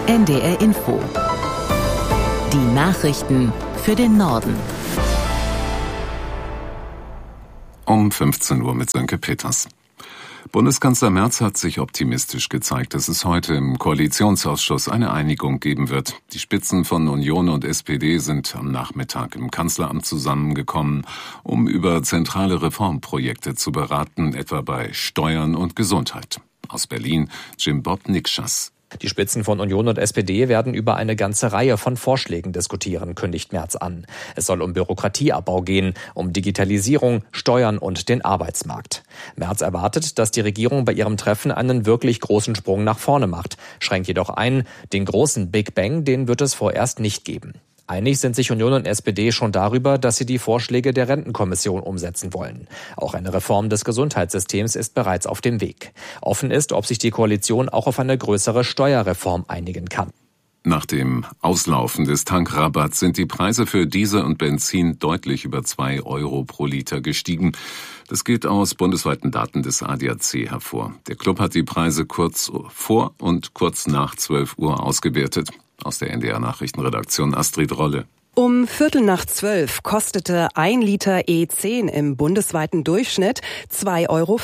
NDR Info. Die Nachrichten für den Norden. Um 15 Uhr mit Sönke Peters. Bundeskanzler Merz hat sich optimistisch gezeigt, dass es heute im Koalitionsausschuss eine Einigung geben wird. Die Spitzen von Union und SPD sind am Nachmittag im Kanzleramt zusammengekommen, um über zentrale Reformprojekte zu beraten, etwa bei Steuern und Gesundheit. Aus Berlin, Jim Bob Nikschas. Die Spitzen von Union und SPD werden über eine ganze Reihe von Vorschlägen diskutieren, kündigt Merz an. Es soll um Bürokratieabbau gehen, um Digitalisierung, Steuern und den Arbeitsmarkt. Merz erwartet, dass die Regierung bei ihrem Treffen einen wirklich großen Sprung nach vorne macht, schränkt jedoch ein, den großen Big Bang, den wird es vorerst nicht geben. Einig sind sich Union und SPD schon darüber, dass sie die Vorschläge der Rentenkommission umsetzen wollen. Auch eine Reform des Gesundheitssystems ist bereits auf dem Weg. Offen ist, ob sich die Koalition auch auf eine größere Steuerreform einigen kann. Nach dem Auslaufen des Tankrabatts sind die Preise für Diesel und Benzin deutlich über 2 Euro pro Liter gestiegen. Das geht aus bundesweiten Daten des ADAC hervor. Der Club hat die Preise kurz vor und kurz nach 12 Uhr ausgewertet. Aus der NDR-Nachrichtenredaktion Astrid Rolle. Um 11:45 kostete 1 Liter E10 im bundesweiten Durchschnitt 2,15 Euro.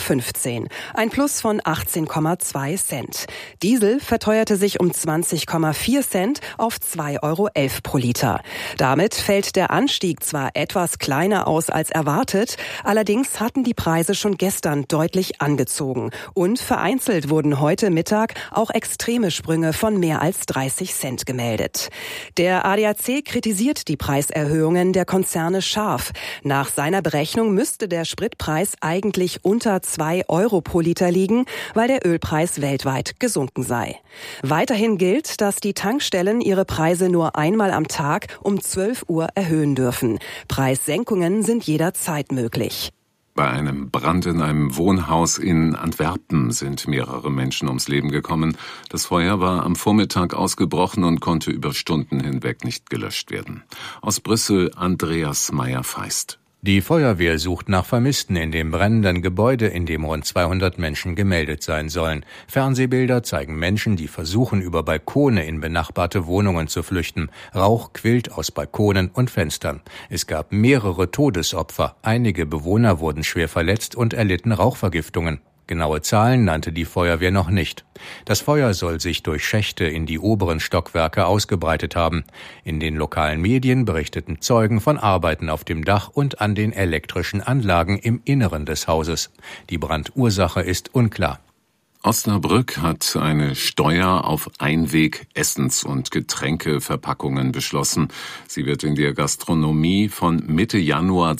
Ein Plus von 18,2 Cent. Diesel verteuerte sich um 20,4 Cent auf 2,11 Euro pro Liter. Damit fällt der Anstieg zwar etwas kleiner aus als erwartet, allerdings hatten die Preise schon gestern deutlich angezogen. Und vereinzelt wurden heute Mittag auch extreme Sprünge von mehr als 30 Cent gemeldet. Der ADAC kritisiert die Preiserhöhungen der Konzerne scharf. Nach seiner Berechnung müsste der Spritpreis eigentlich unter 2 Euro pro Liter liegen, weil der Ölpreis weltweit gesunken sei. Weiterhin gilt, dass die Tankstellen ihre Preise nur einmal am Tag um 12 Uhr erhöhen dürfen. Preissenkungen sind jederzeit möglich. Bei einem Brand in einem Wohnhaus in Antwerpen sind mehrere Menschen ums Leben gekommen. Das Feuer war am Vormittag ausgebrochen und konnte über Stunden hinweg nicht gelöscht werden. Aus Brüssel Andreas Meyer-Feist. Die Feuerwehr sucht nach Vermissten in dem brennenden Gebäude, in dem rund 200 Menschen gemeldet sein sollen. Fernsehbilder zeigen Menschen, die versuchen, über Balkone in benachbarte Wohnungen zu flüchten. Rauch quillt aus Balkonen und Fenstern. Es gab mehrere Todesopfer. Einige Bewohner wurden schwer verletzt und erlitten Rauchvergiftungen. Genaue Zahlen nannte die Feuerwehr noch nicht. Das Feuer soll sich durch Schächte in die oberen Stockwerke ausgebreitet haben. In den lokalen Medien berichteten Zeugen von Arbeiten auf dem Dach und an den elektrischen Anlagen im Inneren des Hauses. Die Brandursache ist unklar. Osnabrück hat eine Steuer auf Einweg-Essens- und Getränkeverpackungen beschlossen. Sie wird in der Gastronomie von Mitte Januar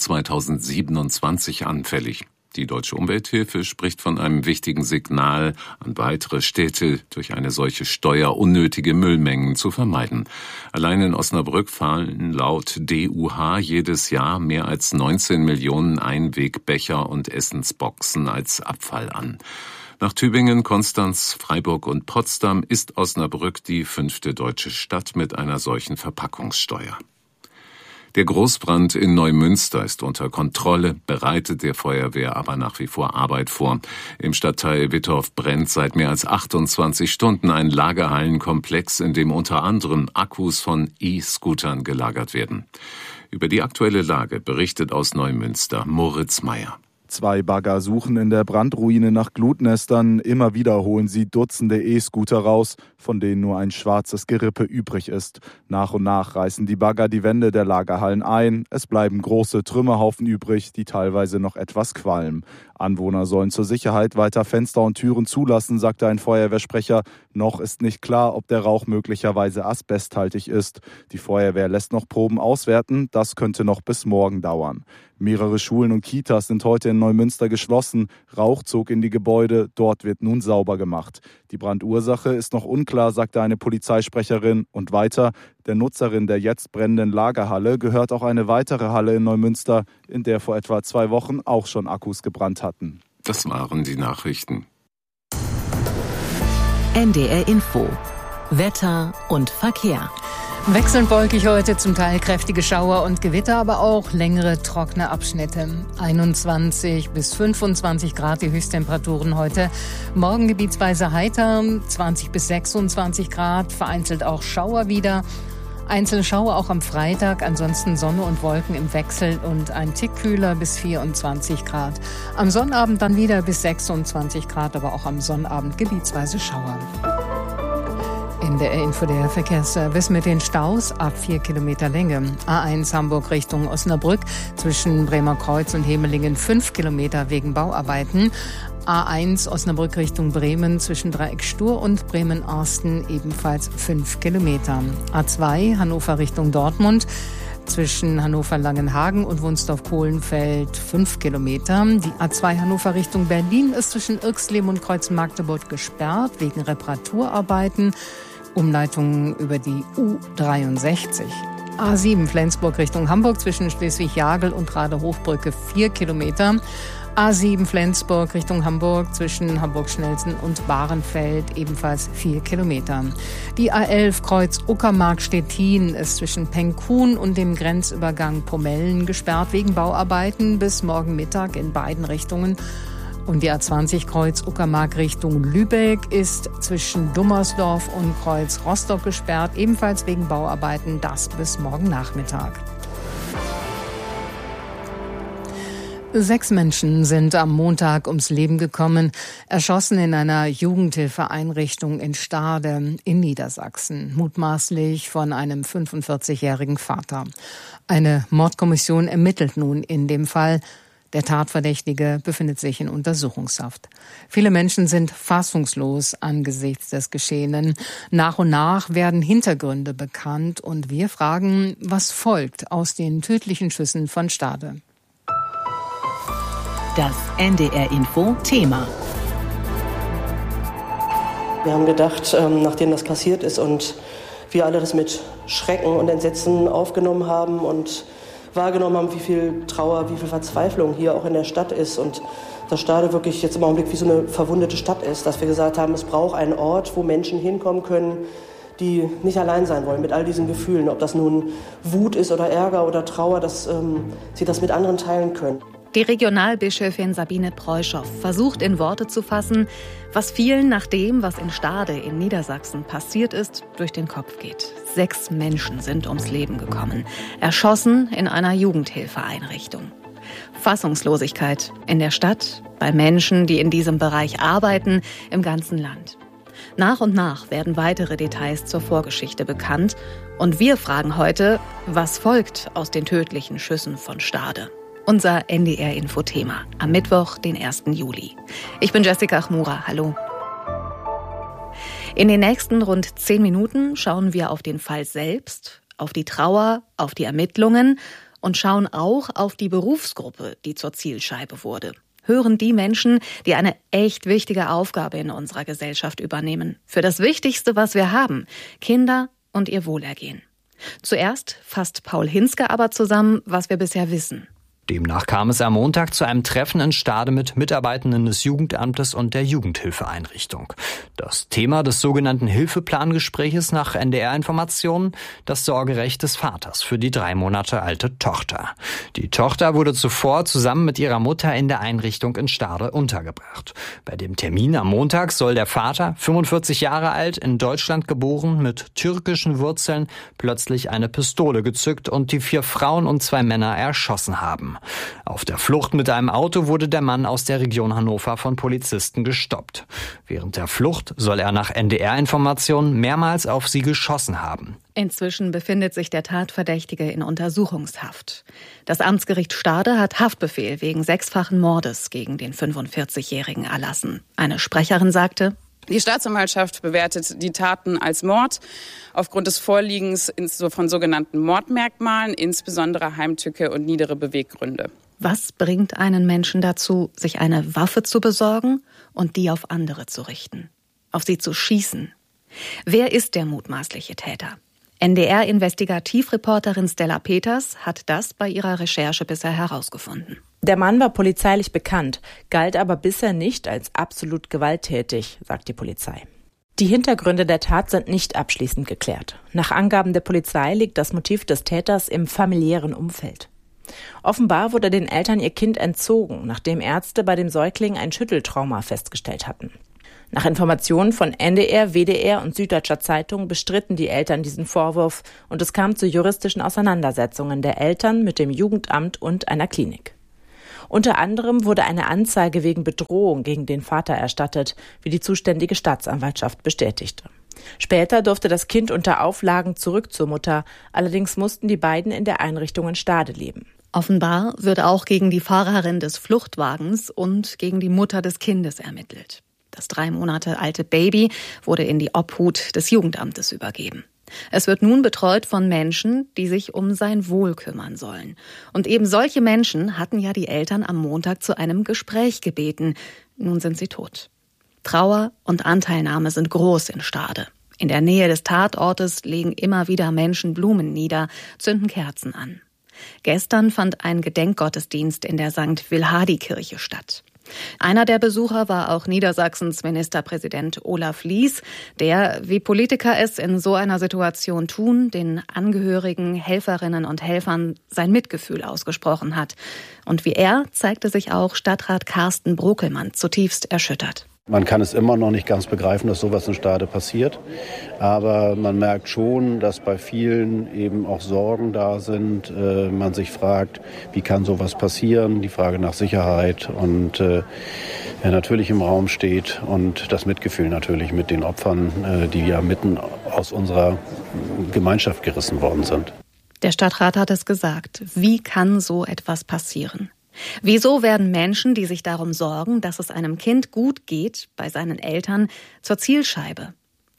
2027 anfällig. Die Deutsche Umwelthilfe spricht von einem wichtigen Signal an weitere Städte, durch eine solche Steuer unnötige Müllmengen zu vermeiden. Allein in Osnabrück fallen laut DUH jedes Jahr mehr als 19 Millionen Einwegbecher und Essensboxen als Abfall an. Nach Tübingen, Konstanz, Freiburg und Potsdam ist Osnabrück die 5. deutsche Stadt mit einer solchen Verpackungssteuer. Der Großbrand in Neumünster ist unter Kontrolle, bereitet der Feuerwehr aber nach wie vor Arbeit vor. Im Stadtteil Wittorf brennt seit mehr als 28 Stunden ein Lagerhallenkomplex, in dem unter anderem Akkus von E-Scootern gelagert werden. Über die aktuelle Lage berichtet aus Neumünster Moritz Meyer. 2 Bagger suchen in der Brandruine nach Glutnestern. Immer wieder holen sie Dutzende E-Scooter raus, von denen nur ein schwarzes Gerippe übrig ist. Nach und nach reißen die Bagger die Wände der Lagerhallen ein. Es bleiben große Trümmerhaufen übrig, die teilweise noch etwas qualmen. Anwohner sollen zur Sicherheit weiter Fenster und Türen zulassen, sagte ein Feuerwehrsprecher. Noch ist nicht klar, ob der Rauch möglicherweise asbesthaltig ist. Die Feuerwehr lässt noch Proben auswerten. Das könnte noch bis morgen dauern. Mehrere Schulen und Kitas sind heute in Neumünster geschlossen. Rauch zog in die Gebäude. Dort wird nun sauber gemacht. Die Brandursache ist noch unklar, sagte eine Polizeisprecherin. Und weiter, der Nutzerin der jetzt brennenden Lagerhalle gehört auch eine weitere Halle in Neumünster, in der vor etwa 2 Wochen auch schon Akkus gebrannt hatten. Das waren die Nachrichten. NDR Info. Wetter und Verkehr. Wechselnd wolkig heute, zum Teil kräftige Schauer und Gewitter, aber auch längere trockene Abschnitte. 21 bis 25 Grad die Höchsttemperaturen heute. Morgen gebietsweise heiter, 20 bis 26 Grad, vereinzelt auch Schauer wieder. Einzelne Schauer auch am Freitag, ansonsten Sonne und Wolken im Wechsel und ein Tick kühler bis 24 Grad. Am Sonnabend dann wieder bis 26 Grad, aber auch am Sonnabend gebietsweise Schauer. NDR Info, der Verkehrsservice mit den Staus ab 4 Kilometer Länge. A1 Hamburg Richtung Osnabrück zwischen Bremer Kreuz und Hemelingen 5 Kilometer wegen Bauarbeiten. A1 Osnabrück Richtung Bremen zwischen Dreieck Stur und Bremen-Arsten ebenfalls 5 Kilometer. A2 Hannover Richtung Dortmund zwischen Hannover-Langenhagen und Wunsdorf-Kohlenfeld 5 Kilometer. Die A2 Hannover Richtung Berlin ist zwischen Irxleben und Kreuz-Magdeburg gesperrt wegen Reparaturarbeiten. Umleitung über die U63. A7 Flensburg Richtung Hamburg zwischen Schleswig-Jagel und Radehochbrücke 4 Kilometer. A7 Flensburg Richtung Hamburg zwischen Hamburg-Schnelsen und Bahrenfeld ebenfalls 4 Kilometer. Die A11 Kreuz Uckermark-Stettin ist zwischen Penkhuhn und dem Grenzübergang Pomellen gesperrt wegen Bauarbeiten bis morgen Mittag in beiden Richtungen. Und die A20 Kreuz Uckermark Richtung Lübeck ist zwischen Dummersdorf und Kreuz Rostock gesperrt, ebenfalls wegen Bauarbeiten, das bis morgen Nachmittag. 6 Menschen sind am Montag ums Leben gekommen, erschossen in einer Jugendhilfeeinrichtung in Stade in Niedersachsen, mutmaßlich von einem 45-jährigen Vater. Eine Mordkommission ermittelt nun in dem Fall. Der Tatverdächtige befindet sich in Untersuchungshaft. Viele Menschen sind fassungslos angesichts des Geschehenen. Nach und nach werden Hintergründe bekannt und wir fragen, was folgt aus den tödlichen Schüssen von Stade. Das NDR-Info-Thema. Wir haben gedacht, nachdem das passiert ist und wir alle das mit Schrecken und Entsetzen aufgenommen haben und wahrgenommen haben, wie viel Trauer, wie viel Verzweiflung hier auch in der Stadt ist und dass Stade wirklich jetzt im Augenblick wie so eine verwundete Stadt ist, dass wir gesagt haben, es braucht einen Ort, wo Menschen hinkommen können, die nicht allein sein wollen mit all diesen Gefühlen, ob das nun Wut ist oder Ärger oder Trauer, dass sie das mit anderen teilen können. Die Regionalbischöfin Sabine Preuschow versucht in Worte zu fassen, was vielen nach dem, was in Stade in Niedersachsen passiert ist, durch den Kopf geht. 6 Menschen sind ums Leben gekommen, erschossen in einer Jugendhilfeeinrichtung. Fassungslosigkeit in der Stadt, bei Menschen, die in diesem Bereich arbeiten, im ganzen Land. Nach und nach werden weitere Details zur Vorgeschichte bekannt. Und wir fragen heute, was folgt aus den tödlichen Schüssen von Stade? Unser NDR-Info-Thema am Mittwoch, den 1. Juli. Ich bin Jessica Chmura. Hallo. In den nächsten rund 10 Minuten schauen wir auf den Fall selbst, auf die Trauer, auf die Ermittlungen und schauen auch auf die Berufsgruppe, die zur Zielscheibe wurde. Hören die Menschen, die eine echt wichtige Aufgabe in unserer Gesellschaft übernehmen. Für das Wichtigste, was wir haben, Kinder und ihr Wohlergehen. Zuerst fasst Paul Hinske aber zusammen, was wir bisher wissen. Demnach kam es am Montag zu einem Treffen in Stade mit Mitarbeitenden des Jugendamtes und der Jugendhilfeeinrichtung. Das Thema des sogenannten Hilfeplangespräches nach NDR-Informationen, das Sorgerecht des Vaters für die 3 Monate alte Tochter. Die Tochter wurde zuvor zusammen mit ihrer Mutter in der Einrichtung in Stade untergebracht. Bei dem Termin am Montag soll der Vater, 45 Jahre alt, in Deutschland geboren, mit türkischen Wurzeln, plötzlich eine Pistole gezückt und die 4 Frauen und 2 Männer erschossen haben. Auf der Flucht mit einem Auto wurde der Mann aus der Region Hannover von Polizisten gestoppt. Während der Flucht soll er nach NDR-Informationen mehrmals auf sie geschossen haben. Inzwischen befindet sich der Tatverdächtige in Untersuchungshaft. Das Amtsgericht Stade hat Haftbefehl wegen 6-fachen Mordes gegen den 45-Jährigen erlassen. Eine Sprecherin sagte: Die Staatsanwaltschaft bewertet die Taten als Mord aufgrund des Vorliegens von sogenannten Mordmerkmalen, insbesondere Heimtücke und niedere Beweggründe. Was bringt einen Menschen dazu, sich eine Waffe zu besorgen und die auf andere zu richten? Auf sie zu schießen? Wer ist der mutmaßliche Täter? NDR-Investigativreporterin Stella Peters hat das bei ihrer Recherche bisher herausgefunden. Der Mann war polizeilich bekannt, galt aber bisher nicht als absolut gewalttätig, sagt die Polizei. Die Hintergründe der Tat sind nicht abschließend geklärt. Nach Angaben der Polizei liegt das Motiv des Täters im familiären Umfeld. Offenbar wurde den Eltern ihr Kind entzogen, nachdem Ärzte bei dem Säugling ein Schütteltrauma festgestellt hatten. Nach Informationen von NDR, WDR und Süddeutscher Zeitung bestritten die Eltern diesen Vorwurf und es kam zu juristischen Auseinandersetzungen der Eltern mit dem Jugendamt und einer Klinik. Unter anderem wurde eine Anzeige wegen Bedrohung gegen den Vater erstattet, wie die zuständige Staatsanwaltschaft bestätigte. Später durfte das Kind unter Auflagen zurück zur Mutter, allerdings mussten die beiden in der Einrichtung in Stade leben. Offenbar wird auch gegen die Fahrerin des Fluchtwagens und gegen die Mutter des Kindes ermittelt. Das 3 Monate alte Baby wurde in die Obhut des Jugendamtes übergeben. Es wird nun betreut von Menschen, die sich um sein Wohl kümmern sollen. Und eben solche Menschen hatten ja die Eltern am Montag zu einem Gespräch gebeten. Nun sind sie tot. Trauer und Anteilnahme sind groß in Stade. In der Nähe des Tatortes legen immer wieder Menschen Blumen nieder, zünden Kerzen an. Gestern fand ein Gedenkgottesdienst in der St. Wilhardi-Kirche statt. Einer der Besucher war auch Niedersachsens Ministerpräsident Olaf Lies, der, wie Politiker es in so einer Situation tun, den Angehörigen, Helferinnen und Helfern sein Mitgefühl ausgesprochen hat. Und wie er zeigte sich auch Stadtrat Carsten Brockelmann zutiefst erschüttert. Man kann es immer noch nicht ganz begreifen, dass sowas in Stade passiert. Aber man merkt schon, dass bei vielen eben auch Sorgen da sind. Man sich fragt, wie kann sowas passieren? Die Frage nach Sicherheit und natürlich im Raum steht. Und das Mitgefühl natürlich mit den Opfern, die ja mitten aus unserer Gemeinschaft gerissen worden sind. Der Stadtrat hat es gesagt. Wie kann so etwas passieren? Wieso werden Menschen, die sich darum sorgen, dass es einem Kind gut geht, bei seinen Eltern, zur Zielscheibe?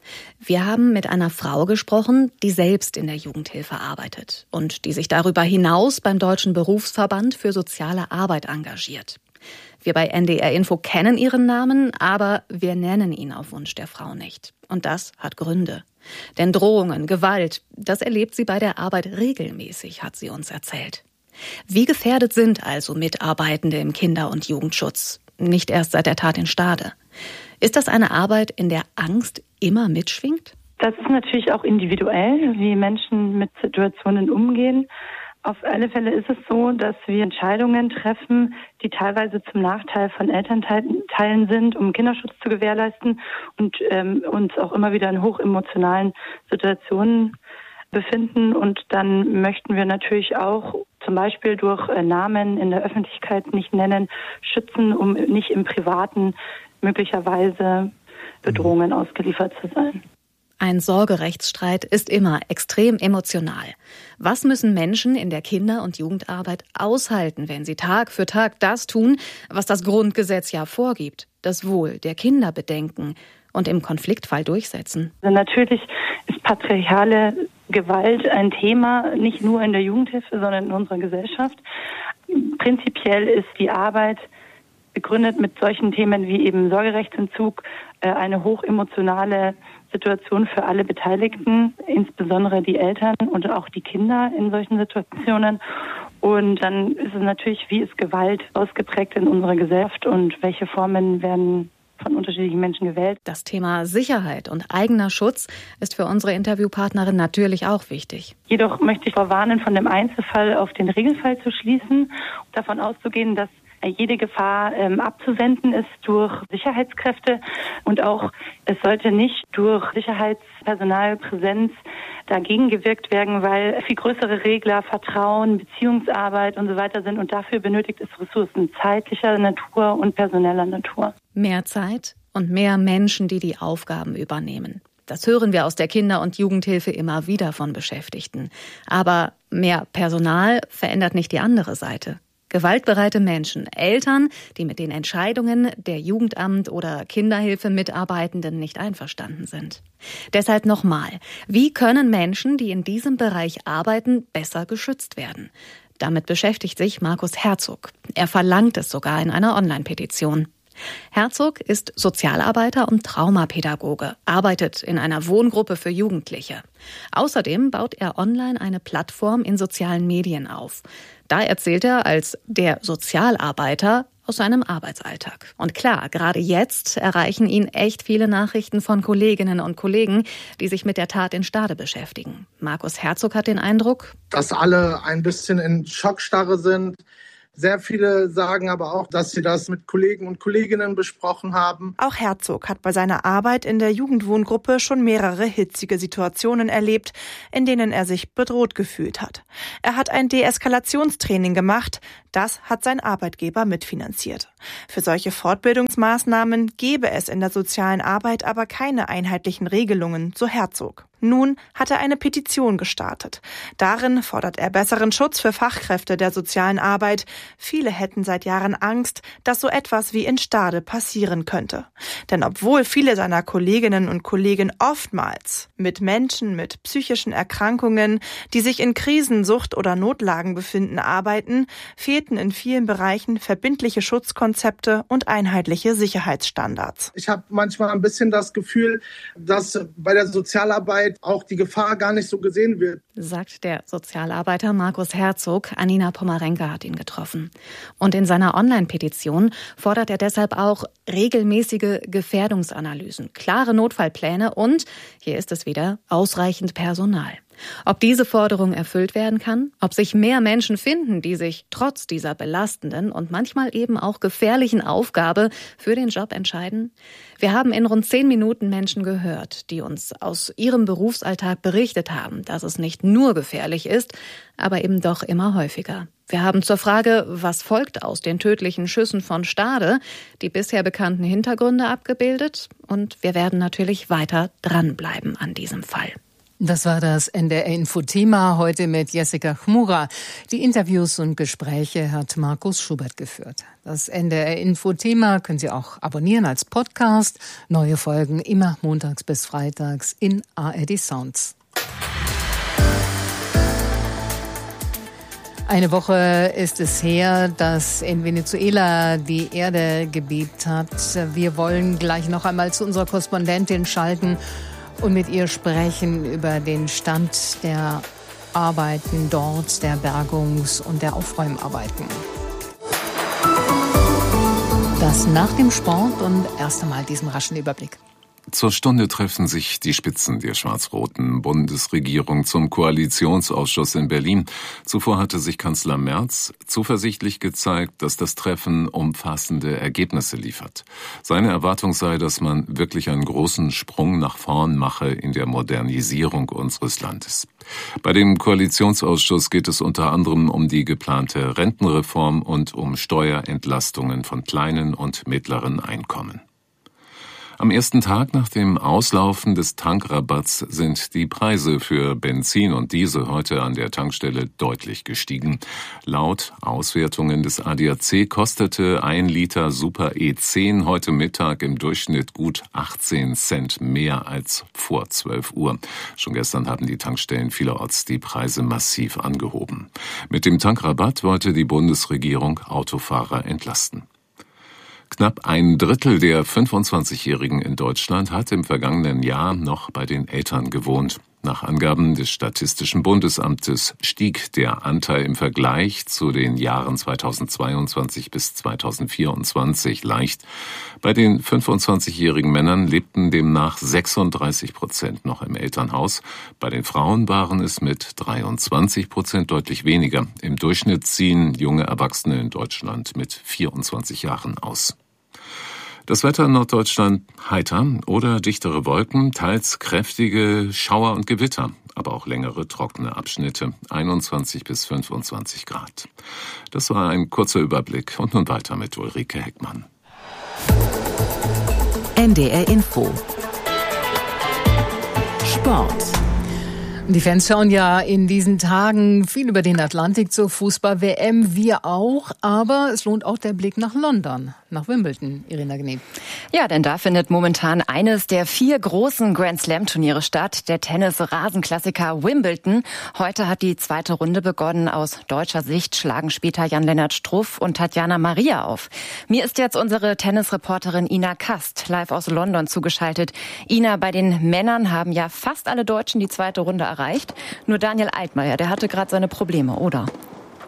Wir haben mit einer Frau gesprochen, die selbst in der Jugendhilfe arbeitet und die sich darüber hinaus beim Deutschen Berufsverband für soziale Arbeit engagiert. Wir bei NDR Info kennen ihren Namen, aber wir nennen ihn auf Wunsch der Frau nicht. Und das hat Gründe. Denn Drohungen, Gewalt, das erlebt sie bei der Arbeit regelmäßig, hat sie uns erzählt. Wie gefährdet sind also Mitarbeitende im Kinder- und Jugendschutz? Nicht erst seit der Tat in Stade. Ist das eine Arbeit, in der Angst immer mitschwingt? Das ist natürlich auch individuell, wie Menschen mit Situationen umgehen. Auf alle Fälle ist es so, dass wir Entscheidungen treffen, die teilweise zum Nachteil von Elternteilen sind, um Kinderschutz zu gewährleisten und uns auch immer wieder in hochemotionalen Situationen befinden. Und dann möchten wir natürlich auch zum Beispiel durch Namen in der Öffentlichkeit nicht nennen, schützen, um nicht im Privaten möglicherweise Bedrohungen ausgeliefert zu sein. Ein Sorgerechtsstreit ist immer extrem emotional. Was müssen Menschen in der Kinder- und Jugendarbeit aushalten, wenn sie Tag für Tag das tun, was das Grundgesetz ja vorgibt, das Wohl der Kinder bedenken und im Konfliktfall durchsetzen? Also natürlich ist patriarchale Gewalt ein Thema, nicht nur in der Jugendhilfe, sondern in unserer Gesellschaft. Prinzipiell ist die Arbeit begründet mit solchen Themen wie eben Sorgerechtsentzug eine hochemotionale Situation für alle Beteiligten, insbesondere die Eltern und auch die Kinder in solchen Situationen. Und dann ist es natürlich, wie ist Gewalt ausgeprägt in unserer Gesellschaft und welche Formen werden von unterschiedlichen Menschen gewählt. Das Thema Sicherheit und eigener Schutz ist für unsere Interviewpartnerin natürlich auch wichtig. Jedoch möchte ich warnen, von dem Einzelfall auf den Regelfall zu schließen, davon auszugehen, dass jede Gefahr abzuwenden ist durch Sicherheitskräfte und auch es sollte nicht durch Sicherheitspersonalpräsenz dagegen gewirkt werden, weil viel größere Regler, Vertrauen, Beziehungsarbeit und so weiter sind und dafür benötigt es Ressourcen zeitlicher Natur und personeller Natur. Mehr Zeit und mehr Menschen, die die Aufgaben übernehmen. Das hören wir aus der Kinder- und Jugendhilfe immer wieder von Beschäftigten. Aber mehr Personal verändert nicht die andere Seite. Gewaltbereite Menschen, Eltern, die mit den Entscheidungen der Jugendamt- oder Kinderhilfe-Mitarbeitenden nicht einverstanden sind. Deshalb nochmal, wie können Menschen, die in diesem Bereich arbeiten, besser geschützt werden? Damit beschäftigt sich Markus Herzog. Er verlangt es sogar in einer Online-Petition. Herzog ist Sozialarbeiter und Traumapädagoge, arbeitet in einer Wohngruppe für Jugendliche. Außerdem baut er online eine Plattform in sozialen Medien auf. Da erzählt er als der Sozialarbeiter aus aus seinem Arbeitsalltag. Und klar, gerade jetzt erreichen ihn echt viele Nachrichten von Kolleginnen und Kollegen, die sich mit der Tat in Stade beschäftigen. Markus Herzog hat den Eindruck, dass alle ein bisschen in Schockstarre sind. Sehr viele sagen aber auch, dass sie das mit Kollegen und Kolleginnen besprochen haben. Auch Herzog hat bei seiner Arbeit in der Jugendwohngruppe schon mehrere hitzige Situationen erlebt, in denen er sich bedroht gefühlt hat. Er hat ein Deeskalationstraining gemacht. Das hat sein Arbeitgeber mitfinanziert. Für solche Fortbildungsmaßnahmen gäbe es in der sozialen Arbeit aber keine einheitlichen Regelungen, so Herzog. Nun hat er eine Petition gestartet. Darin fordert er besseren Schutz für Fachkräfte der sozialen Arbeit. Viele hätten seit Jahren Angst, dass so etwas wie in Stade passieren könnte. Denn obwohl viele seiner Kolleginnen und Kollegen oftmals mit Menschen mit psychischen Erkrankungen, die sich in Krisensucht oder Notlagen befinden, arbeiten, fehlten in vielen Bereichen verbindliche Schutzkonzepte und einheitliche Sicherheitsstandards. Ich habe manchmal ein bisschen das Gefühl, dass bei der Sozialarbeit auch die Gefahr gar nicht so gesehen wird. Sagt der Sozialarbeiter Markus Herzog. Anina Pomarenke hat ihn getroffen. Und in seiner Online-Petition fordert er deshalb auch regelmäßige Gefährdungsanalysen, klare Notfallpläne und, hier ist es wieder, ausreichend Personal. Ob diese Forderung erfüllt werden kann, ob sich mehr Menschen finden, die sich trotz dieser belastenden und manchmal eben auch gefährlichen Aufgabe für den Job entscheiden? Wir haben in rund 10 Minuten Menschen gehört, die uns aus ihrem Berufsalltag berichtet haben, dass es nicht nur gefährlich ist, aber eben doch immer häufiger. Wir haben zur Frage, was folgt aus den tödlichen Schüssen von Stade, die bisher bekannten Hintergründe abgebildet und wir werden natürlich weiter dranbleiben an diesem Fall. Das war das NDR-Info-Thema heute mit Jessica Chmura. Die Interviews und Gespräche hat Markus Schubert geführt. Das NDR-Info-Thema können Sie auch abonnieren als Podcast. Neue Folgen immer montags bis freitags in ARD Sounds. Eine Woche ist es her, dass in Venezuela die Erde gebebt hat. Wir wollen gleich noch einmal zu unserer Korrespondentin schalten und mit ihr sprechen über den Stand der Arbeiten dort, der Bergungs- und der Aufräumarbeiten. Das nach dem Sport und erst einmal diesen raschen Überblick. Zur Stunde treffen sich die Spitzen der schwarz-roten Bundesregierung zum Koalitionsausschuss in Berlin. Zuvor hatte sich Kanzler Merz zuversichtlich gezeigt, dass das Treffen umfassende Ergebnisse liefert. Seine Erwartung sei, dass man wirklich einen großen Sprung nach vorn mache in der Modernisierung unseres Landes. Bei dem Koalitionsausschuss geht es unter anderem um die geplante Rentenreform und um Steuerentlastungen von kleinen und mittleren Einkommen. Am ersten Tag nach dem Auslaufen des Tankrabatts sind die Preise für Benzin und Diesel heute an der Tankstelle deutlich gestiegen. Laut Auswertungen des ADAC kostete 1 Liter Super E10 heute Mittag im Durchschnitt gut 18 Cent mehr als vor 12 Uhr. Schon gestern haben die Tankstellen vielerorts die Preise massiv angehoben. Mit dem Tankrabatt wollte die Bundesregierung Autofahrer entlasten. Knapp 1/3 der 25-Jährigen in Deutschland hat im vergangenen Jahr noch bei den Eltern gewohnt. Nach Angaben des Statistischen Bundesamtes stieg der Anteil im Vergleich zu den Jahren 2022 bis 2024 leicht. Bei den 25-jährigen Männern lebten demnach 36% noch im Elternhaus. Bei den Frauen waren es mit 23% deutlich weniger. Im Durchschnitt ziehen junge Erwachsene in Deutschland mit 24 Jahren aus. Das Wetter in Norddeutschland heiter oder dichtere Wolken, teils kräftige Schauer und Gewitter, aber auch längere trockene Abschnitte, 21 bis 25 Grad. Das war ein kurzer Überblick und nun weiter mit Ulrike Heckmann. NDR Info. Sport. Die Fans schauen ja in diesen Tagen viel über den Atlantik zur Fußball-WM, wir auch, aber es lohnt auch der Blick nach London, nach Wimbledon, Irina Gneb. Ja, denn da findet momentan eines der 4 großen Grand-Slam-Turniere statt, der Tennis-Rasenklassiker Wimbledon. Heute hat die 2. Runde begonnen. Aus deutscher Sicht schlagen später Jan-Lennart Struff und Tatjana Maria auf. Mir ist jetzt unsere Tennisreporterin Ina Kast live aus London zugeschaltet. Ina, bei den Männern haben ja fast alle Deutschen die 2. Runde erreicht. Nur Daniel Altmaier, der hatte gerade seine Probleme, oder?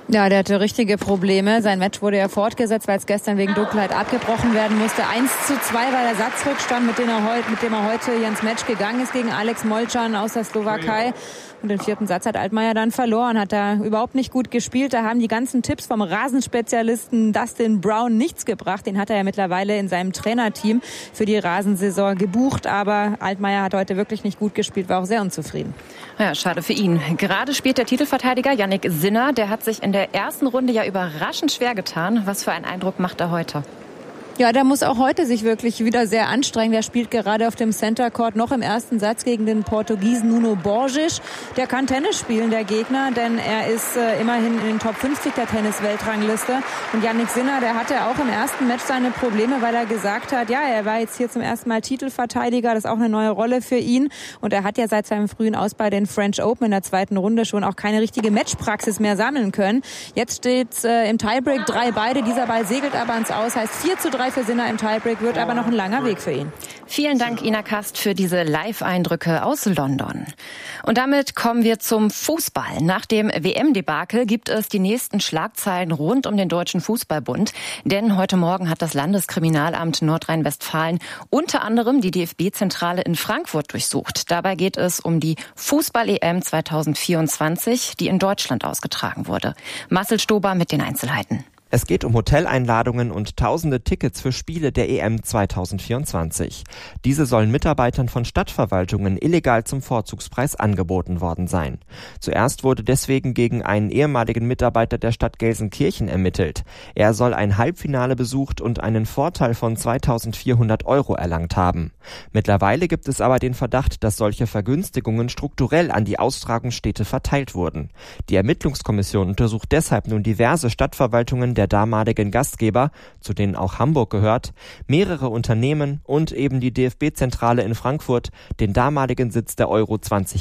Ja, der hatte richtige Probleme. Sein Match wurde ja fortgesetzt, weil es gestern wegen Dunkelheit abgebrochen werden musste. 1:2 war der Satzrückstand, mit dem er heute hier ins Match gegangen ist gegen Alex Molcan aus der Slowakei. Und den vierten Satz hat Altmaier dann verloren, hat er überhaupt nicht gut gespielt. Da haben die ganzen Tipps vom Rasenspezialisten Dustin Brown nichts gebracht. Den hat er ja mittlerweile in seinem Trainerteam für die Rasensaison gebucht. Aber Altmaier hat heute wirklich nicht gut gespielt, war auch sehr unzufrieden. Ja, schade für ihn. Gerade spielt der Titelverteidiger Jannik Sinner. Der hat sich in der ersten Runde ja überraschend schwer getan. Was für einen Eindruck macht er heute? Ja, der muss auch heute sich wirklich wieder sehr anstrengen. Der spielt gerade auf dem Center Court noch im ersten Satz gegen den Portugiesen Nuno Borges. Der kann Tennis spielen, der Gegner, denn er ist immerhin in den Top 50 der Tennis-Weltrangliste. Und Jannik Sinner, der hatte auch im ersten Match seine Probleme, weil er gesagt hat, ja, er war jetzt hier zum ersten Mal Titelverteidiger. Das ist auch eine neue Rolle für ihn. Und er hat ja seit seinem frühen Aus bei den French Open in der zweiten Runde schon auch keine richtige Matchpraxis mehr sammeln können. Jetzt steht im Tiebreak 3-3. Dieser Ball segelt aber ans Aus, heißt 4:3 für Sinner im Tiebreak, wird aber noch ein langer Weg für ihn. Vielen Dank, Ina Kast, für diese Live-Eindrücke aus London. Und damit kommen wir zum Fußball. Nach dem WM-Debakel gibt es die nächsten Schlagzeilen rund um den Deutschen Fußballbund. Denn heute Morgen hat das Landeskriminalamt Nordrhein-Westfalen unter anderem die DFB-Zentrale in Frankfurt durchsucht. Dabei geht es um die Fußball-EM 2024, die in Deutschland ausgetragen wurde. Marcel Stober mit den Einzelheiten. Es geht um Hoteleinladungen und tausende Tickets für Spiele der EM 2024. Diese sollen Mitarbeitern von Stadtverwaltungen illegal zum Vorzugspreis angeboten worden sein. Zuerst wurde deswegen gegen einen ehemaligen Mitarbeiter der Stadt Gelsenkirchen ermittelt. Er soll ein Halbfinale besucht und einen Vorteil von 2.400 € erlangt haben. Mittlerweile gibt es aber den Verdacht, dass solche Vergünstigungen strukturell an die Austragungsstädte verteilt wurden. Die Ermittlungskommission untersucht deshalb nun diverse Stadtverwaltungen der damaligen Gastgeber, zu denen auch Hamburg gehört, mehrere Unternehmen und eben die DFB-Zentrale in Frankfurt, den damaligen Sitz der Euro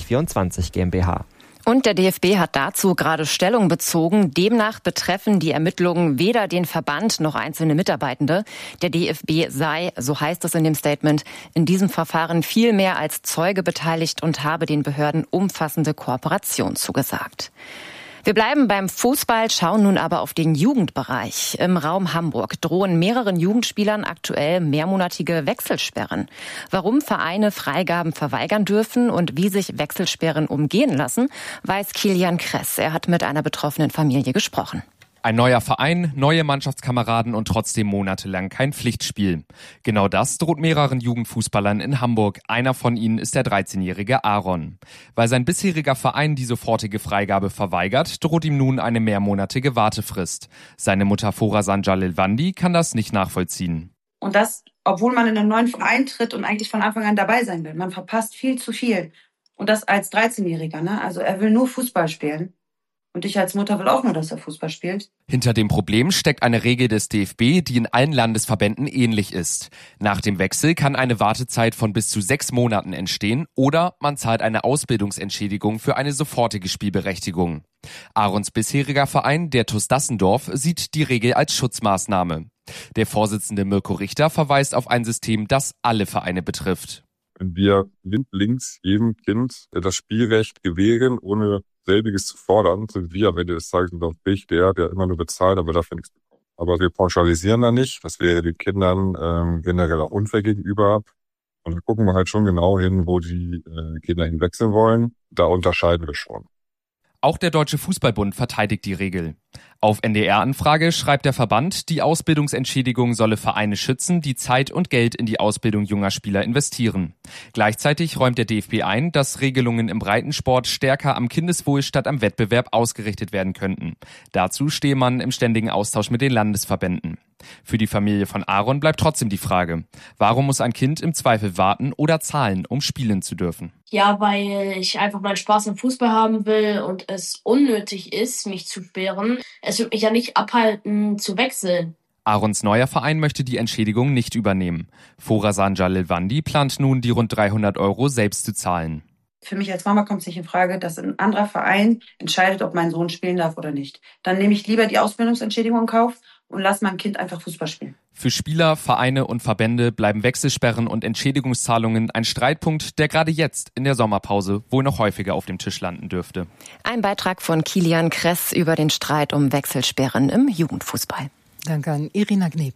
2024 GmbH. Und der DFB hat dazu gerade Stellung bezogen. Demnach betreffen die Ermittlungen weder den Verband noch einzelne Mitarbeitende. Der DFB sei, so heißt es in dem Statement, in diesem Verfahren viel mehr als Zeuge beteiligt und habe den Behörden umfassende Kooperation zugesagt. Wir bleiben beim Fußball, schauen nun aber auf den Jugendbereich. Im Raum Hamburg drohen mehreren Jugendspielern aktuell mehrmonatige Wechselsperren. Warum Vereine Freigaben verweigern dürfen und wie sich Wechselsperren umgehen lassen, weiß Kilian Kress. Er hat mit einer betroffenen Familie gesprochen. Ein neuer Verein, neue Mannschaftskameraden und trotzdem monatelang kein Pflichtspiel. Genau das droht mehreren Jugendfußballern in Hamburg. Einer von ihnen ist der 13-jährige Aaron. Weil sein bisheriger Verein die sofortige Freigabe verweigert, droht ihm nun eine mehrmonatige Wartefrist. Seine Mutter Forasan Jalilwandi kann das nicht nachvollziehen. Und das, obwohl man in einen neuen Verein tritt und eigentlich von Anfang an dabei sein will. Man verpasst viel zu viel. Und das als 13-Jähriger, ne? Also er will nur Fußball spielen. Und ich als Mutter will auch nur, dass er Fußball spielt. Hinter dem Problem steckt eine Regel des DFB, die in allen Landesverbänden ähnlich ist. Nach dem Wechsel kann eine Wartezeit von bis zu 6 Monaten entstehen oder man zahlt eine Ausbildungsentschädigung für eine sofortige Spielberechtigung. Aarons bisheriger Verein, der TuS Dassendorf, sieht die Regel als Schutzmaßnahme. Der Vorsitzende Mirko Richter verweist auf ein System, das alle Vereine betrifft. Wenn wir blindlings jedem Kind das Spielrecht gewähren, ohne selbiges zu fordern, sind wir am Ende des Tages doch der immer nur bezahlt, aber dafür nichts bekommt. Aber wir pauschalisieren da nicht, das wäre den Kindern generell auch unfair gegenüber. Und da gucken wir halt schon genau hin, wo die Kinder hinwechseln wollen. Da unterscheiden wir schon. Auch der Deutsche Fußballbund verteidigt die Regel. Auf NDR-Anfrage schreibt der Verband, die Ausbildungsentschädigung solle Vereine schützen, die Zeit und Geld in die Ausbildung junger Spieler investieren. Gleichzeitig räumt der DFB ein, dass Regelungen im Breitensport stärker am Kindeswohl statt am Wettbewerb ausgerichtet werden könnten. Dazu stehe man im ständigen Austausch mit den Landesverbänden. Für die Familie von Aaron bleibt trotzdem die Frage, warum muss ein Kind im Zweifel warten oder zahlen, um spielen zu dürfen? Ja, weil ich einfach meinen Spaß am Fußball haben will und es unnötig ist, mich zu sperren. Es wird mich ja nicht abhalten, zu wechseln. Aarons neuer Verein möchte die Entschädigung nicht übernehmen. Forasan Jalilwandi plant nun, die rund 300 € selbst zu zahlen. Für mich als Mama kommt es nicht in Frage, dass ein anderer Verein entscheidet, ob mein Sohn spielen darf oder nicht. Dann nehme ich lieber die Ausbildungsentschädigung in Kauf und lasse mein Kind einfach Fußball spielen. Für Spieler, Vereine und Verbände bleiben Wechselsperren und Entschädigungszahlungen ein Streitpunkt, der gerade jetzt in der Sommerpause wohl noch häufiger auf dem Tisch landen dürfte. Ein Beitrag von Kilian Kress über den Streit um Wechselsperren im Jugendfußball. Danke an Irina Gneb.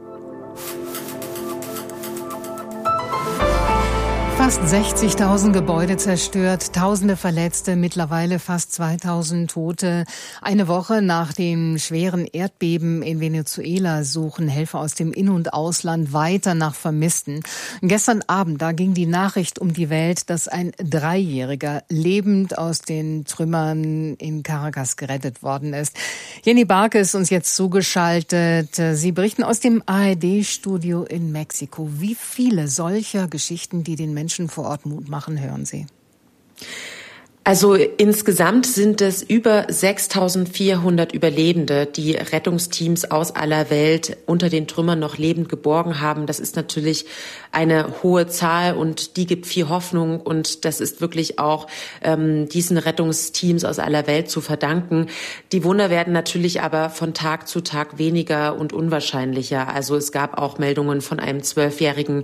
Fast 60.000 Gebäude zerstört, Tausende Verletzte, mittlerweile fast 2.000 Tote. Eine Woche nach dem schweren Erdbeben in Venezuela suchen Helfer aus dem In- und Ausland weiter nach Vermissten. Gestern Abend, da ging die Nachricht um die Welt, dass ein 3-Jähriger lebend aus den Trümmern in Caracas gerettet worden ist. Jenny Barke ist uns jetzt zugeschaltet. Sie berichten aus dem ARD-Studio in Mexiko. Wie viele solcher Geschichten, die den Menschen vor Ort Mut machen, hören Sie? Also insgesamt sind es über 6.400 Überlebende, die Rettungsteams aus aller Welt unter den Trümmern noch lebend geborgen haben. Das ist natürlich eine hohe Zahl und die gibt viel Hoffnung und das ist wirklich auch diesen Rettungsteams aus aller Welt zu verdanken. Die Wunder werden natürlich aber von Tag zu Tag weniger und unwahrscheinlicher. Also es gab auch Meldungen von einem 12-Jährigen,